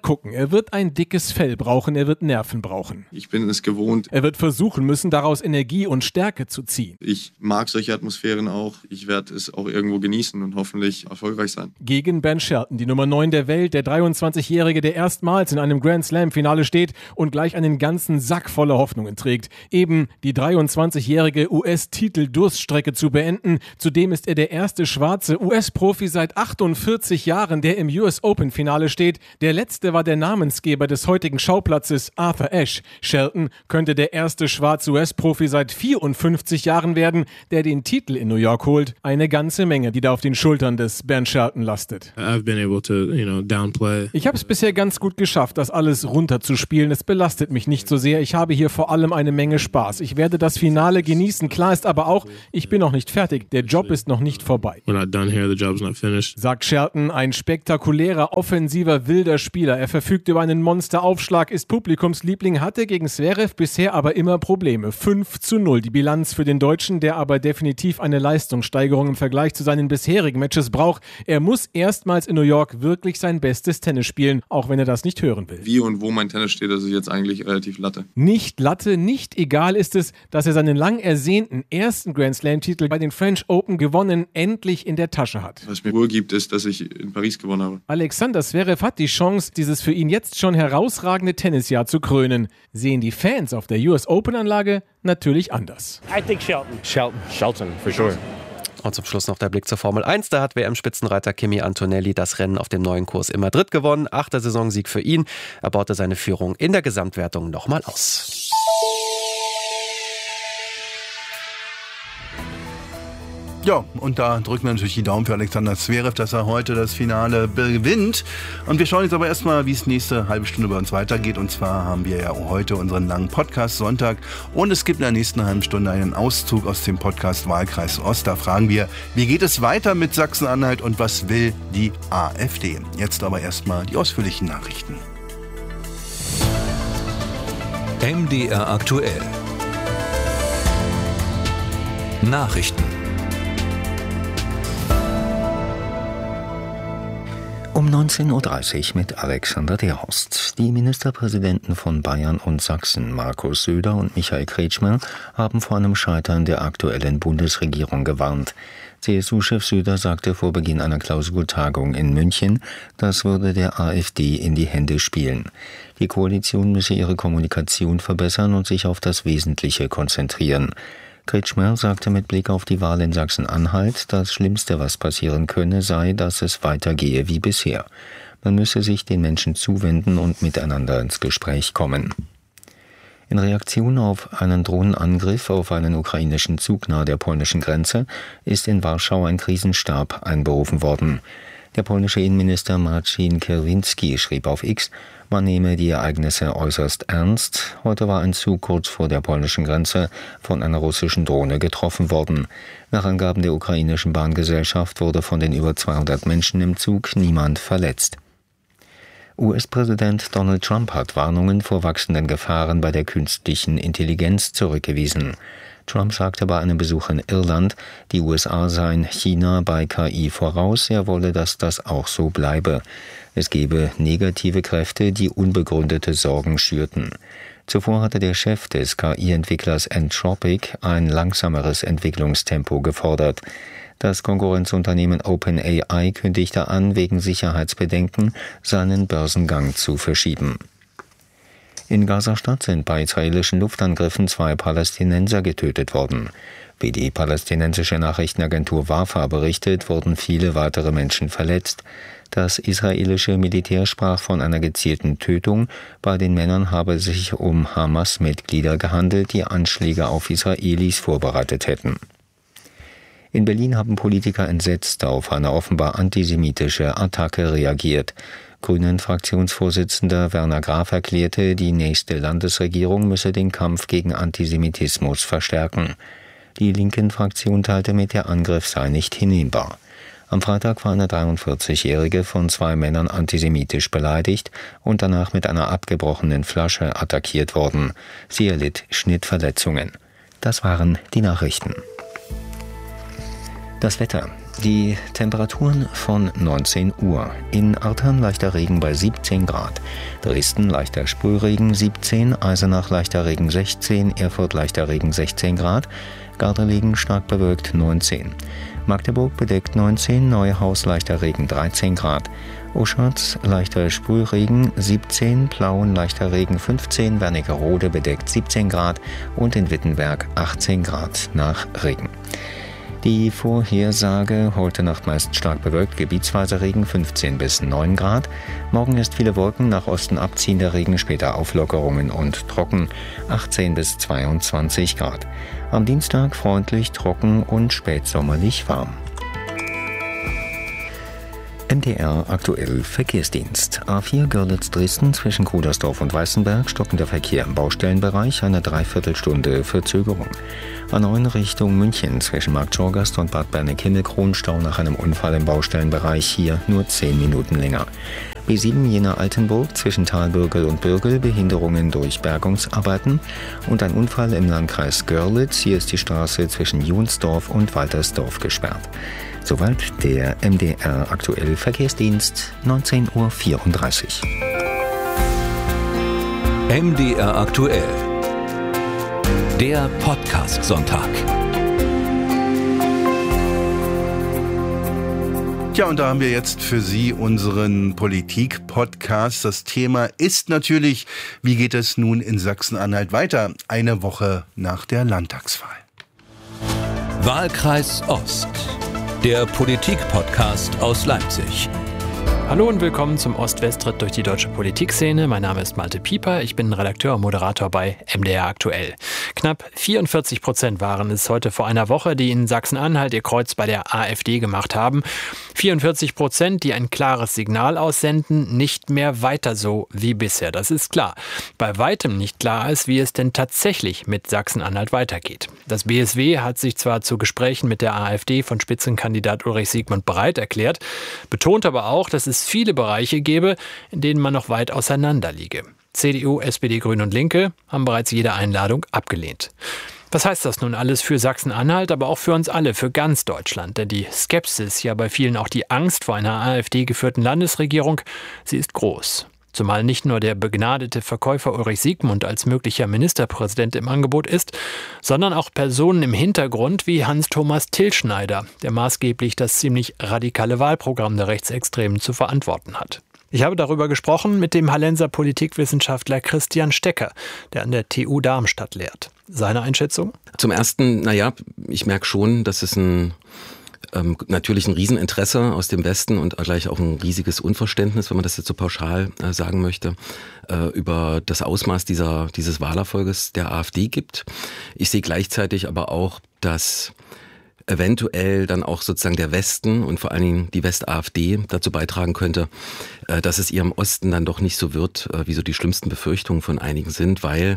gucken. Er wird ein dickes Fell brauchen, er wird Nerven brauchen. Ich bin es gewohnt. Er wird versuchen müssen, daraus Energie und Stärke zu ziehen. Ich mag solche Atmosphären auch. Ich werde es auch irgendwo genießen und hoffentlich erfolgreich sein. Gegen Ben Shelton, die Nummer 9 der Welt, der 23-Jährige, der erstmals in einem Grand Slam-Finale steht und gleich einen ganzen Sack voller Hoffnungen trägt. Eben die 23-jährige US-Titel-Durststrecke zu beenden. Zudem ist er der erste schwarze US-Profi seit 48 Jahren, der im US Open-Finale steht. Der letzte war der Namensgeber des heutigen Schauplatzes, Arthur Ashe. Shelton könnte der erste schwarze US-Profi seit 54 Jahren werden, der den Titel in New York holt. Eine ganze Menge, die da auf den Schultern des Ben Shelton lastet. Ich habe es bisher ganz gut geschafft, das alles runterzuspielen. Es belastet mich nicht so sehr. Ich habe hier vor allem eine Menge Spaß. Ich werde das Finale genießen. Klar ist aber auch, ich bin noch nicht fertig. Der Job ist noch nicht vorbei. Sagt Shelton, ein spektakulärer, offensiver, wilder Spieler. Er verfügt über einen Monsteraufschlag, ist Publikumsliebling, hatte gegen Zverev bisher aber immer Probleme. 5:0 die Bilanz für den Deutschen, der aber definitiv eine Leistungssteigerung im Vergleich zu seinen bisherigen Matches braucht. Er muss erstmals in New York wirklich sein bestes Tennis spielen, auch wenn er das nicht hören will. Wie und wo mein Tennis steht, das ist jetzt eigentlich relativ Latte. Nicht Latte, nicht egal ist es, dass er seinen lang ersehnten ersten Grand Slam-Titel bei den French Open gewonnen, endlich in der Tasche hat. Was mir Ruhe gibt, ist, dass ich in Paris gewonnen habe. Alexander Zverev hat die Chance, dieses für ihn jetzt schon herausragende Tennisjahr zu krönen. Sehen die Fans auf der US Open-Anlage natürlich anders. I think Shelton. Shelton, for sure. Und zum Schluss noch der Blick zur Formel 1. Da hat WM-Spitzenreiter Kimi Antonelli das Rennen auf dem neuen Kurs in Madrid gewonnen. 8. Saisonsieg für ihn. Er baute seine Führung in der Gesamtwertung nochmal aus. Ja, und da drücken wir natürlich die Daumen für Alexander Zverev, dass er heute das Finale gewinnt. Und wir schauen jetzt aber erstmal, wie es nächste halbe Stunde bei uns weitergeht. Und zwar haben wir ja heute unseren langen Podcast Sonntag. Und es gibt in der nächsten halben Stunde einen Auszug aus dem Podcast Wahlkreis Ost. Da fragen wir, wie geht es weiter mit Sachsen-Anhalt und was will die AfD? Jetzt aber erstmal die ausführlichen Nachrichten. MDR aktuell. Nachrichten. Um 19.30 Uhr mit Alexander Terhorst. Die Ministerpräsidenten von Bayern und Sachsen, Markus Söder und Michael Kretschmer, haben vor einem Scheitern der aktuellen Bundesregierung gewarnt. CSU-Chef Söder sagte vor Beginn einer Klausurtagung in München, das würde der AfD in die Hände spielen. Die Koalition müsse ihre Kommunikation verbessern und sich auf das Wesentliche konzentrieren. Kretschmer sagte mit Blick auf die Wahl in Sachsen-Anhalt, das Schlimmste, was passieren könne, sei, dass es weitergehe wie bisher. Man müsse sich den Menschen zuwenden und miteinander ins Gespräch kommen. In Reaktion auf einen Drohnenangriff auf einen ukrainischen Zug nahe der polnischen Grenze ist in Warschau ein Krisenstab einberufen worden. Der polnische Innenminister Marcin Kierwiński schrieb auf X, man nehme die Ereignisse äußerst ernst. Heute war ein Zug kurz vor der polnischen Grenze von einer russischen Drohne getroffen worden. Nach Angaben der ukrainischen Bahngesellschaft wurde von den über 200 Menschen im Zug niemand verletzt. US-Präsident Donald Trump hat Warnungen vor wachsenden Gefahren bei der künstlichen Intelligenz zurückgewiesen. Trump sagte bei einem Besuch in Irland, die USA seien China bei KI voraus, er wolle, dass das auch so bleibe. Es gebe negative Kräfte, die unbegründete Sorgen schürten. Zuvor hatte der Chef des KI-Entwicklers Anthropic ein langsameres Entwicklungstempo gefordert. Das Konkurrenzunternehmen OpenAI kündigte an, wegen Sicherheitsbedenken seinen Börsengang zu verschieben. In Gaza-Stadt sind bei israelischen Luftangriffen 2 Palästinenser getötet worden. Wie die palästinensische Nachrichtenagentur Wafa berichtet, wurden viele weitere Menschen verletzt. Das israelische Militär sprach von einer gezielten Tötung. Bei den Männern habe es sich um Hamas-Mitglieder gehandelt, die Anschläge auf Israelis vorbereitet hätten. In Berlin haben Politiker entsetzt auf eine offenbar antisemitische Attacke reagiert. Grünen-Fraktionsvorsitzender Werner Graf erklärte, die nächste Landesregierung müsse den Kampf gegen Antisemitismus verstärken. Die Linken-Fraktion teilte mit, der Angriff sei nicht hinnehmbar. Am Freitag war eine 43-Jährige von 2 Männern antisemitisch beleidigt und danach mit einer abgebrochenen Flasche attackiert worden. Sie erlitt Schnittverletzungen. Das waren die Nachrichten. Das Wetter. Die Temperaturen von 19 Uhr. In Artern leichter Regen bei 17 Grad. Dresden leichter Sprühregen 17, Eisenach leichter Regen 16, Erfurt leichter Regen 16 Grad, Gardelegen stark bewölkt 19. Magdeburg bedeckt 19, Neuhaus leichter Regen 13 Grad. Oschatz leichter Sprühregen 17, Plauen leichter Regen 15, Wernigerode bedeckt 17 Grad und in Wittenberg 18 Grad nach Regen. Die Vorhersage: heute Nacht meist stark bewölkt, gebietsweise Regen 15 bis 9 Grad. Morgen ist viele Wolken, nach Osten abziehender Regen, später Auflockerungen und trocken 18 bis 22 Grad. Am Dienstag freundlich, trocken und spätsommerlich warm. MDR aktuell Verkehrsdienst. A4 Görlitz-Dresden zwischen Kudersdorf und Weißenberg stockender Verkehr im Baustellenbereich, eine Dreiviertelstunde Verzögerung. A9 Richtung München zwischen Marktschorgast und Bad Berneck-Himmelkron nach einem Unfall im Baustellenbereich, hier nur 10 Minuten länger. B7 Jena-Altenburg zwischen Talbürgel und Bürgel, Behinderungen durch Bergungsarbeiten und ein Unfall im Landkreis Görlitz, hier ist die Straße zwischen Jonsdorf und Waltersdorf gesperrt. Soweit der MDR aktuell Verkehrsdienst, 19:34 Uhr. MDR aktuell. Der Podcast-Sonntag. Tja, und da haben wir jetzt für Sie unseren Politik-Podcast. Das Thema ist natürlich, wie geht es nun in Sachsen-Anhalt weiter, eine Woche nach der Landtagswahl. Wahlkreis Ost. Der Politik-Podcast aus Leipzig. Hallo und willkommen zum Ost-West-Ritt durch die deutsche Politikszene. Mein Name ist Malte Pieper, ich bin Redakteur und Moderator bei MDR aktuell. Knapp 44% waren es heute vor einer Woche, die in Sachsen-Anhalt ihr Kreuz bei der AfD gemacht haben. 44%, die ein klares Signal aussenden, nicht mehr weiter so wie bisher, das ist klar. Bei weitem nicht klar ist, wie es denn tatsächlich mit Sachsen-Anhalt weitergeht. Das BSW hat sich zwar zu Gesprächen mit der AfD von Spitzenkandidat Ulrich Siegmund bereit erklärt, betont aber auch, dass es viele Bereiche gäbe, in denen man noch weit auseinander liege. CDU, SPD, Grüne und Linke haben bereits jede Einladung abgelehnt. Was heißt das nun alles für Sachsen-Anhalt, aber auch für uns alle, für ganz Deutschland? Denn die Skepsis, ja bei vielen auch die Angst vor einer AfD-geführten Landesregierung, sie ist groß. Zumal nicht nur der begnadete Verkäufer Ulrich Siegmund als möglicher Ministerpräsident im Angebot ist, sondern auch Personen im Hintergrund wie Hans-Thomas Tilschneider, der maßgeblich das ziemlich radikale Wahlprogramm der Rechtsextremen zu verantworten hat. Ich habe darüber gesprochen mit dem Hallenser Politikwissenschaftler Christian Stecker, der an der TU Darmstadt lehrt. Seine Einschätzung? Zum Ersten, ich merke schon, dass es natürlich ein Rieseninteresse aus dem Westen und gleich auch ein riesiges Unverständnis, wenn man das jetzt so pauschal sagen möchte, über das Ausmaß dieses Wahlerfolges der AfD gibt. Ich sehe gleichzeitig aber auch, dass eventuell dann auch sozusagen der Westen und vor allen Dingen die West-AfD dazu beitragen könnte, dass es ihr im Osten dann doch nicht so wird, wie so die schlimmsten Befürchtungen von einigen sind, weil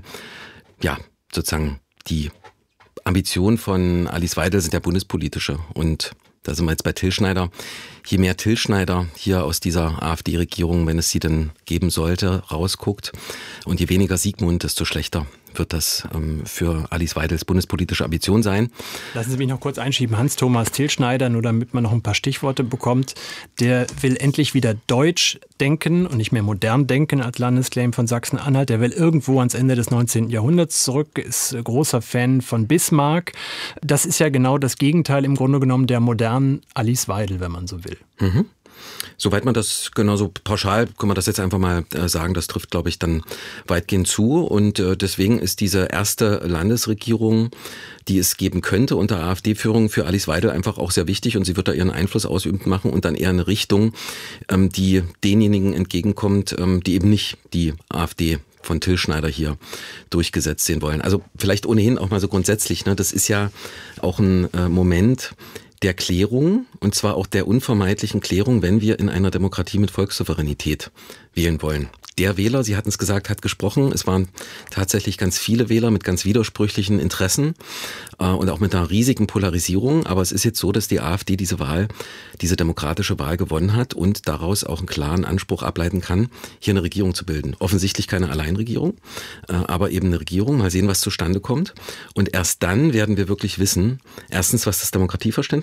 sozusagen die Ambitionen von Alice Weidel sind ja bundespolitische und da sind wir jetzt bei Tilschneider. Je mehr Tilschneider hier aus dieser AfD-Regierung, wenn es sie denn geben sollte, rausguckt und je weniger Siegmund, desto schlechter wird das für Alice Weidels bundespolitische Ambition sein. Lassen Sie mich noch kurz einschieben. Hans-Thomas Tilschneider, nur damit man noch ein paar Stichworte bekommt, der will endlich wieder deutsch denken und nicht mehr modern denken als Landesclaim von Sachsen-Anhalt. Der will irgendwo ans Ende des 19. Jahrhunderts zurück, ist großer Fan von Bismarck. Das ist ja genau das Gegenteil im Grunde genommen der modernen Alice Weidel, wenn man so will. Mhm. Soweit man das genauso pauschal, können wir das jetzt einfach mal sagen, das trifft, glaube ich, dann weitgehend zu. Und deswegen ist diese erste Landesregierung, die es geben könnte unter AfD-Führung, für Alice Weidel einfach auch sehr wichtig. Und sie wird da ihren Einfluss ausüben machen und dann eher eine Richtung, die denjenigen entgegenkommt, die eben nicht die AfD von Tilschneider hier durchgesetzt sehen wollen. Also vielleicht ohnehin auch mal so grundsätzlich, das ist ja auch ein Moment der Klärung, und zwar auch der unvermeidlichen Klärung, wenn wir in einer Demokratie mit Volkssouveränität wählen wollen. Der Wähler, Sie hatten es gesagt, hat gesprochen. Es waren tatsächlich ganz viele Wähler mit ganz widersprüchlichen Interessen und auch mit einer riesigen Polarisierung. Aber es ist jetzt so, dass die AfD diese demokratische Wahl gewonnen hat und daraus auch einen klaren Anspruch ableiten kann, hier eine Regierung zu bilden. Offensichtlich keine Alleinregierung, aber eben eine Regierung. Mal sehen, was zustande kommt. Und erst dann werden wir wirklich wissen, erstens, was das Demokratieverständnis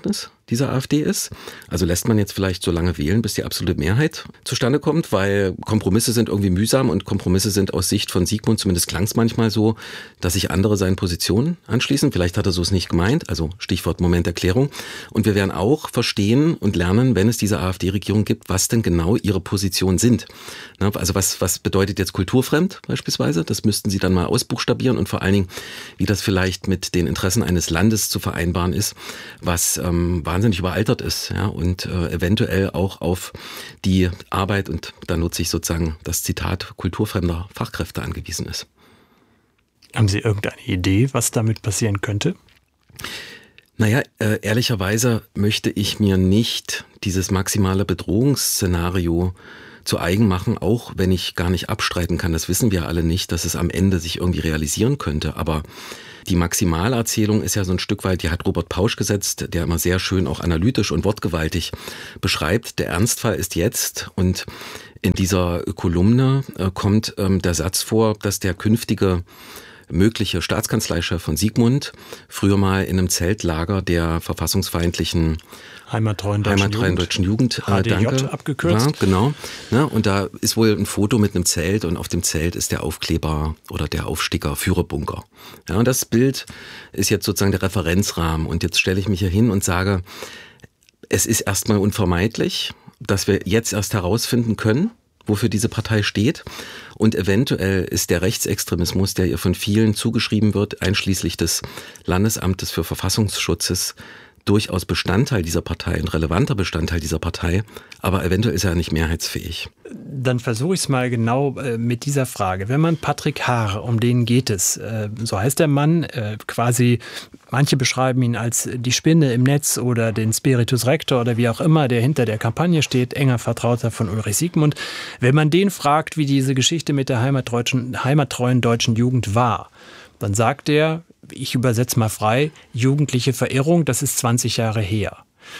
dieser AfD ist. Also lässt man jetzt vielleicht so lange wählen, bis die absolute Mehrheit zustande kommt, weil Kompromisse sind irgendwie mühsam und Kompromisse sind aus Sicht von Sigmund, zumindest klang es manchmal so, dass sich andere seinen Positionen anschließen. Vielleicht hat er so es nicht gemeint, also Stichwort Momenterklärung. Und wir werden auch verstehen und lernen, wenn es diese AfD-Regierung gibt, was denn genau ihre Positionen sind. Also was bedeutet jetzt kulturfremd beispielsweise? Das müssten sie dann mal ausbuchstabieren und vor allen Dingen, wie das vielleicht mit den Interessen eines Landes zu vereinbaren ist, was wahnsinnig überaltert ist, ja, und eventuell auch auf die Arbeit, und da nutze ich sozusagen das Zitat, kulturfremder Fachkräfte angewiesen ist. Haben Sie irgendeine Idee, was damit passieren könnte? Naja, ehrlicherweise möchte ich mir nicht dieses maximale Bedrohungsszenario zu eigen machen, auch wenn ich gar nicht abstreiten kann, das wissen wir alle nicht, dass es am Ende sich irgendwie realisieren könnte, aber die Maximalerzählung ist ja so ein Stück weit, die hat Robert Pausch gesetzt, der immer sehr schön auch analytisch und wortgewaltig beschreibt. Der Ernstfall ist jetzt, und in dieser Kolumne kommt der Satz vor, dass der künftige mögliche Staatskanzleichef von Sigmund früher mal in einem Zeltlager der verfassungsfeindlichen Heimattreuen deutschen Jugend HDJ abgekürzt. Ja, genau. Ja, und da ist wohl ein Foto mit einem Zelt und auf dem Zelt ist der Aufkleber oder der Aufsticker Führerbunker. Ja, und das Bild ist jetzt sozusagen der Referenzrahmen. Und jetzt stelle ich mich hier hin und sage, es ist erstmal unvermeidlich, dass wir jetzt erst herausfinden können, wofür diese Partei steht. Und eventuell ist der Rechtsextremismus, der ihr von vielen zugeschrieben wird, einschließlich des Landesamtes für Verfassungsschutzes, durchaus Bestandteil dieser Partei, ein relevanter Bestandteil dieser Partei, aber eventuell ist er nicht mehrheitsfähig. Dann versuche ich es mal genau mit dieser Frage. Wenn man Patrick Haar, um den geht es, so heißt der Mann, quasi, manche beschreiben ihn als die Spinne im Netz oder den Spiritus Rector oder wie auch immer, der hinter der Kampagne steht, enger Vertrauter von Ulrich Sigmund. Wenn man den fragt, wie diese Geschichte mit der heimattreuen deutschen Jugend war, dann sagt er, ich übersetze mal frei, jugendliche Verirrung, das ist 20 Jahre her.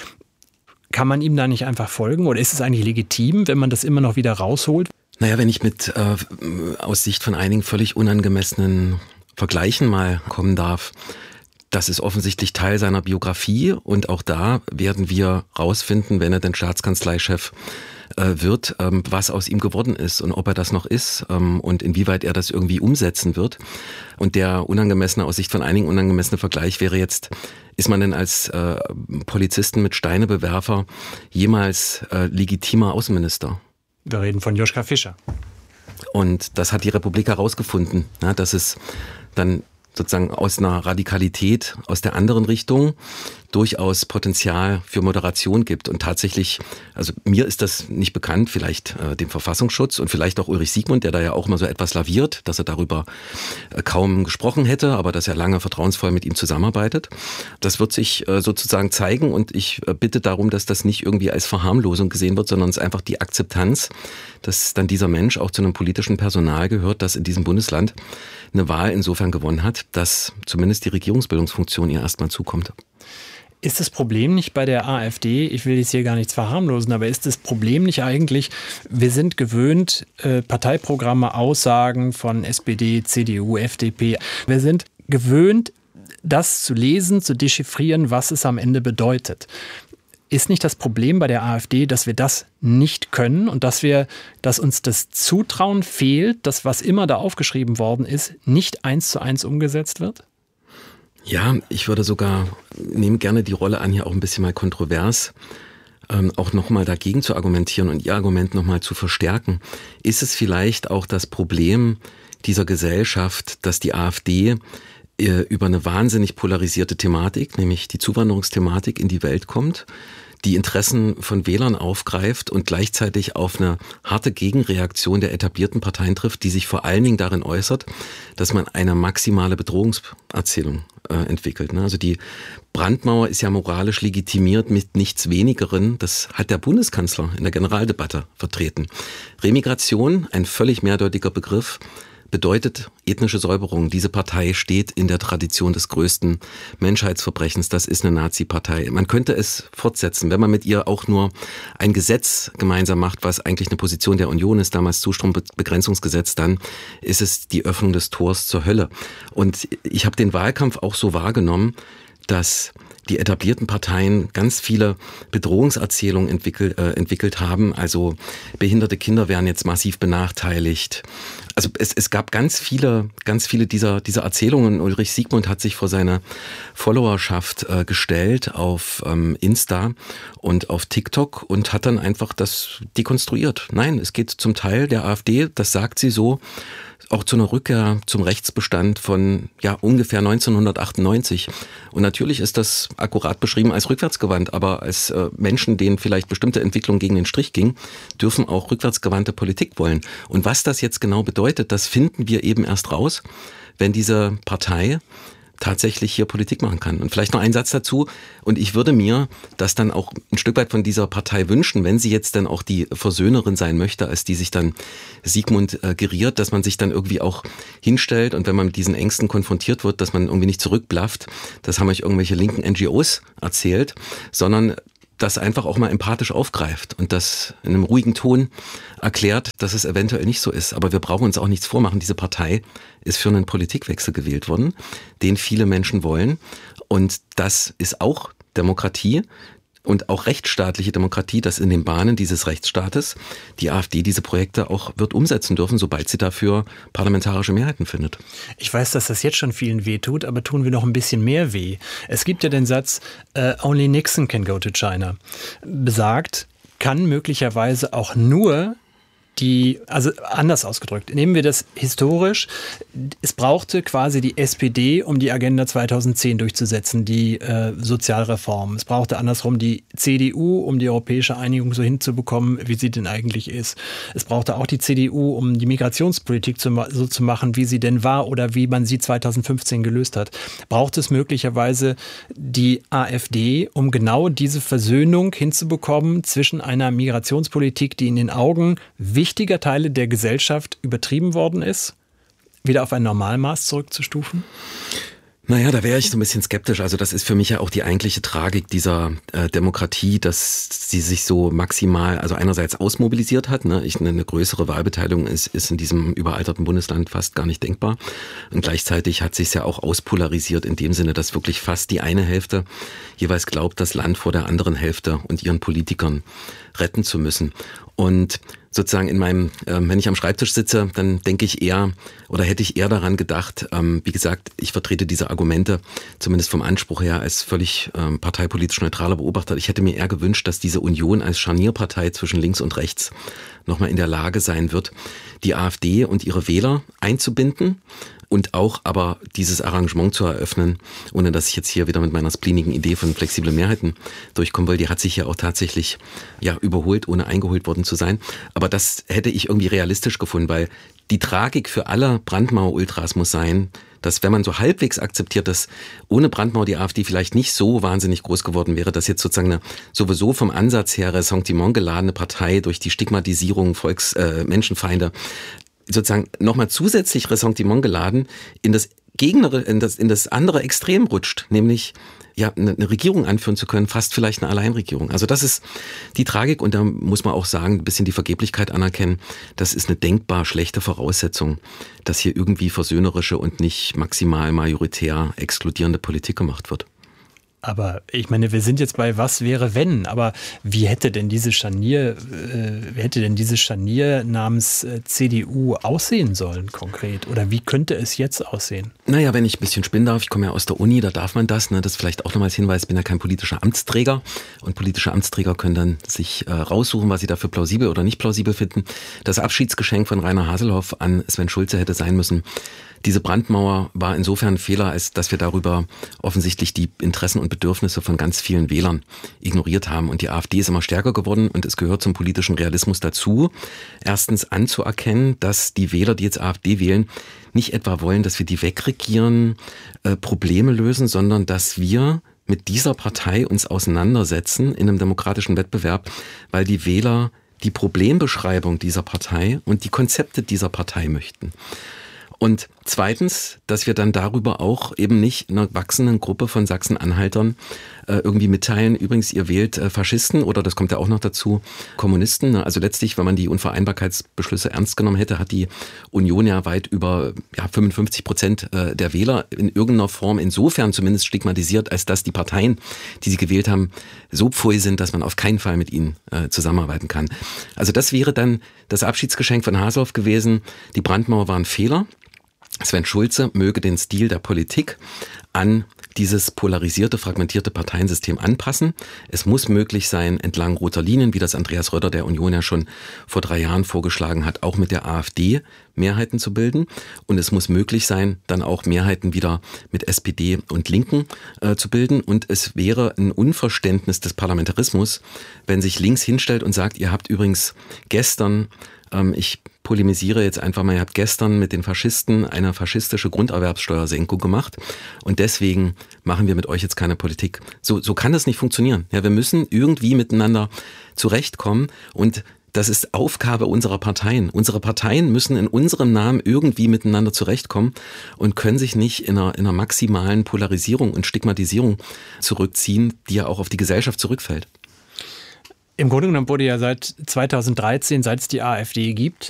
Kann man ihm da nicht einfach folgen oder ist es eigentlich legitim, wenn man das immer noch wieder rausholt? Naja, wenn ich mit aus Sicht von einigen völlig unangemessenen Vergleichen mal kommen darf, das ist offensichtlich Teil seiner Biografie und auch da werden wir rausfinden, wenn er denn Staatskanzleichef wird, was aus ihm geworden ist und ob er das noch ist und inwieweit er das irgendwie umsetzen wird. Und der unangemessene, aus Sicht von einigen unangemessene Vergleich wäre jetzt, ist man denn als Polizisten mit Steinebewerfer jemals legitimer Außenminister? Wir reden von Joschka Fischer. Und das hat die Republik herausgefunden, ja, dass es dann sozusagen aus einer Radikalität aus der anderen Richtung durchaus Potenzial für Moderation gibt. Und tatsächlich, also mir ist das nicht bekannt, vielleicht dem Verfassungsschutz und vielleicht auch Ulrich Sigmund, der da ja auch mal so etwas laviert, dass er darüber kaum gesprochen hätte, aber dass er lange vertrauensvoll mit ihm zusammenarbeitet. Das wird sich sozusagen zeigen und ich bitte darum, dass das nicht irgendwie als Verharmlosung gesehen wird, sondern es ist einfach die Akzeptanz, dass dann dieser Mensch auch zu einem politischen Personal gehört, das in diesem Bundesland eine Wahl insofern gewonnen hat, dass zumindest die Regierungsbildungsfunktion ihr erstmal zukommt. Ist das Problem nicht bei der AfD, ich will jetzt hier gar nichts verharmlosen, aber ist das Problem nicht eigentlich, wir sind gewöhnt, Parteiprogramme, Aussagen von SPD, CDU, FDP, wir sind gewöhnt, das zu lesen, zu dechiffrieren, was es am Ende bedeutet. Ist nicht das Problem bei der AfD, dass wir das nicht können und dass uns das Zutrauen fehlt, dass was immer da aufgeschrieben worden ist, nicht 1:1 umgesetzt wird? Ja, ich würde sogar, nehme gerne die Rolle an, hier auch ein bisschen mal kontrovers, auch nochmal dagegen zu argumentieren und Ihr Argument nochmal zu verstärken. Ist es vielleicht auch das Problem dieser Gesellschaft, dass die AfD über eine wahnsinnig polarisierte Thematik, nämlich die Zuwanderungsthematik, in die Welt kommt, die Interessen von Wählern aufgreift und gleichzeitig auf eine harte Gegenreaktion der etablierten Parteien trifft, die sich vor allen Dingen darin äußert, dass man eine maximale Bedrohungserzählung entwickelt. Also die Brandmauer ist ja moralisch legitimiert mit nichts Wenigeren. Das hat der Bundeskanzler in der Generaldebatte vertreten. Remigration, ein völlig mehrdeutiger Begriff, bedeutet ethnische Säuberung. Diese Partei steht in der Tradition des größten Menschheitsverbrechens. Das ist eine Nazi-Partei. Man könnte es fortsetzen, wenn man mit ihr auch nur ein Gesetz gemeinsam macht, was eigentlich eine Position der Union ist, damals Zustrombegrenzungsgesetz, dann ist es die Öffnung des Tors zur Hölle. Und ich habe den Wahlkampf auch so wahrgenommen, dass die etablierten Parteien ganz viele Bedrohungserzählungen entwickelt haben. Also behinderte Kinder werden jetzt massiv benachteiligt. Also es gab ganz viele dieser Erzählungen. Ulrich Siegmund hat sich vor seine Followerschaft gestellt auf Insta und auf TikTok und hat dann einfach das dekonstruiert. Nein, es geht zum Teil der AfD, das sagt sie so, auch zu einer Rückkehr zum Rechtsbestand von ungefähr 1998. Und natürlich ist das akkurat beschrieben als rückwärtsgewandt, aber als Menschen, denen vielleicht bestimmte Entwicklungen gegen den Strich ging, dürfen auch rückwärtsgewandte Politik wollen. Und was das jetzt genau bedeutet, das finden wir eben erst raus, wenn diese Partei tatsächlich hier Politik machen kann. Und vielleicht noch ein Satz dazu. Und ich würde mir das dann auch ein Stück weit von dieser Partei wünschen, wenn sie jetzt dann auch die Versöhnerin sein möchte, als die sich dann Siegmund geriert, dass man sich dann irgendwie auch hinstellt und wenn man mit diesen Ängsten konfrontiert wird, dass man irgendwie nicht zurückblafft. Das haben euch irgendwelche linken NGOs erzählt, sondern das einfach auch mal empathisch aufgreift und das in einem ruhigen Ton erklärt, dass es eventuell nicht so ist. Aber wir brauchen uns auch nichts vormachen. Diese Partei ist für einen Politikwechsel gewählt worden, den viele Menschen wollen. Und das ist auch Demokratie und auch rechtsstaatliche Demokratie, dass in den Bahnen dieses Rechtsstaates die AfD diese Projekte auch wird umsetzen dürfen, sobald sie dafür parlamentarische Mehrheiten findet. Ich weiß, dass das jetzt schon vielen weh tut, aber tun wir noch ein bisschen mehr weh. Es gibt ja den Satz, only Nixon can go to China. Besagt, kann möglicherweise auch nur also anders ausgedrückt, nehmen wir das historisch, es brauchte quasi die SPD, um die Agenda 2010 durchzusetzen, die Sozialreform. Es brauchte andersrum die CDU, um die europäische Einigung so hinzubekommen, wie sie denn eigentlich ist. Es brauchte auch die CDU, um die Migrationspolitik so zu machen, wie sie denn war oder wie man sie 2015 gelöst hat. Braucht es möglicherweise die AfD, um genau diese Versöhnung hinzubekommen zwischen einer Migrationspolitik, die in den Augen wichtiger Teile der Gesellschaft übertrieben worden ist, wieder auf ein Normalmaß zurückzustufen? Naja, da wäre ich so ein bisschen skeptisch. Also das ist für mich ja auch die eigentliche Tragik dieser Demokratie, dass sie sich so maximal, also einerseits ausmobilisiert hat. Ne? Eine größere Wahlbeteiligung ist in diesem überalterten Bundesland fast gar nicht denkbar. Und gleichzeitig hat sich ja auch auspolarisiert in dem Sinne, dass wirklich fast die eine Hälfte jeweils glaubt, das Land vor der anderen Hälfte und ihren Politikern retten zu müssen. Und sozusagen in meinem, wenn ich am Schreibtisch sitze, dann denke ich eher oder hätte ich eher daran gedacht, wie gesagt, ich vertrete diese Argumente, zumindest vom Anspruch her, als völlig parteipolitisch neutraler Beobachter. Ich hätte mir eher gewünscht, dass diese Union als Scharnierpartei zwischen links und rechts nochmal in der Lage sein wird, die AfD und ihre Wähler einzubinden und auch aber dieses Arrangement zu eröffnen, ohne dass ich jetzt hier wieder mit meiner spleenigen Idee von flexiblen Mehrheiten durchkommen will. Die hat sich ja auch tatsächlich überholt, ohne eingeholt worden zu sein. Aber das hätte ich irgendwie realistisch gefunden, weil die Tragik für alle Brandmauer-Ultras muss sein, dass wenn man so halbwegs akzeptiert, dass ohne Brandmauer die AfD vielleicht nicht so wahnsinnig groß geworden wäre, dass jetzt sozusagen eine sowieso vom Ansatz her Ressentiment geladene Partei durch die Stigmatisierung Menschenfeinde sozusagen nochmal zusätzlich Ressentiment geladen in das andere Extrem rutscht, nämlich eine Regierung anführen zu können, fast vielleicht eine Alleinregierung. Also das ist die Tragik und da muss man auch sagen, ein bisschen die Vergeblichkeit anerkennen. Das ist eine denkbar schlechte Voraussetzung, dass hier irgendwie versöhnerische und nicht maximal majoritär exkludierende Politik gemacht wird. Aber ich meine, wir sind jetzt bei was wäre wenn, aber wie hätte denn diese Scharnier namens CDU aussehen sollen konkret? Oder wie könnte es jetzt aussehen? Naja, wenn ich ein bisschen spinnen darf, ich komme ja aus der Uni, da darf man das, ne? Das vielleicht auch nochmal als Hinweis, ich bin ja kein politischer Amtsträger und politische Amtsträger können dann sich raussuchen, was sie dafür plausibel oder nicht plausibel finden. Das Abschiedsgeschenk von Rainer Haselhoff an Sven Schulze hätte sein müssen: Diese Brandmauer war insofern ein Fehler, als dass wir darüber offensichtlich die Interessen und Bedürfnisse von ganz vielen Wählern ignoriert haben. Und die AfD ist immer stärker geworden und es gehört zum politischen Realismus dazu, erstens anzuerkennen, dass die Wähler, die jetzt AfD wählen, nicht etwa wollen, dass wir die wegregieren, Probleme lösen, sondern dass wir mit dieser Partei uns auseinandersetzen in einem demokratischen Wettbewerb, weil die Wähler die Problembeschreibung dieser Partei und die Konzepte dieser Partei möchten. Und zweitens, dass wir dann darüber auch eben nicht einer wachsenden Gruppe von Sachsen-Anhaltern irgendwie mitteilen, übrigens, ihr wählt Faschisten oder, das kommt ja auch noch dazu, Kommunisten. Also letztlich, wenn man die Unvereinbarkeitsbeschlüsse ernst genommen hätte, hat die Union ja weit über 55% der Wähler in irgendeiner Form insofern zumindest stigmatisiert, als dass die Parteien, die sie gewählt haben, so pfui sind, dass man auf keinen Fall mit ihnen zusammenarbeiten kann. Also das wäre dann das Abschiedsgeschenk von Haseloff gewesen. Die Brandmauer war ein Fehler. Sven Schulze möge den Stil der Politik an dieses polarisierte, fragmentierte Parteiensystem anpassen. Es muss möglich sein, entlang roter Linien, wie das Andreas Röder der Union ja schon vor 3 Jahren vorgeschlagen hat, auch mit der AfD Mehrheiten zu bilden. Und es muss möglich sein, dann auch Mehrheiten wieder mit SPD und Linken zu bilden. Und es wäre ein Unverständnis des Parlamentarismus, wenn sich links hinstellt und sagt, ihr habt übrigens gestern, ich polemisiere jetzt einfach mal, ihr habt gestern mit den Faschisten eine faschistische Grunderwerbssteuersenkung gemacht und deswegen machen wir mit euch jetzt keine Politik. So kann das nicht funktionieren. Ja, wir müssen irgendwie miteinander zurechtkommen und das ist Aufgabe unserer Parteien. Unsere Parteien müssen in unserem Namen irgendwie miteinander zurechtkommen und können sich nicht in einer maximalen Polarisierung und Stigmatisierung zurückziehen, die ja auch auf die Gesellschaft zurückfällt. Im Grunde genommen wurde ja seit 2013, seit es die AfD gibt,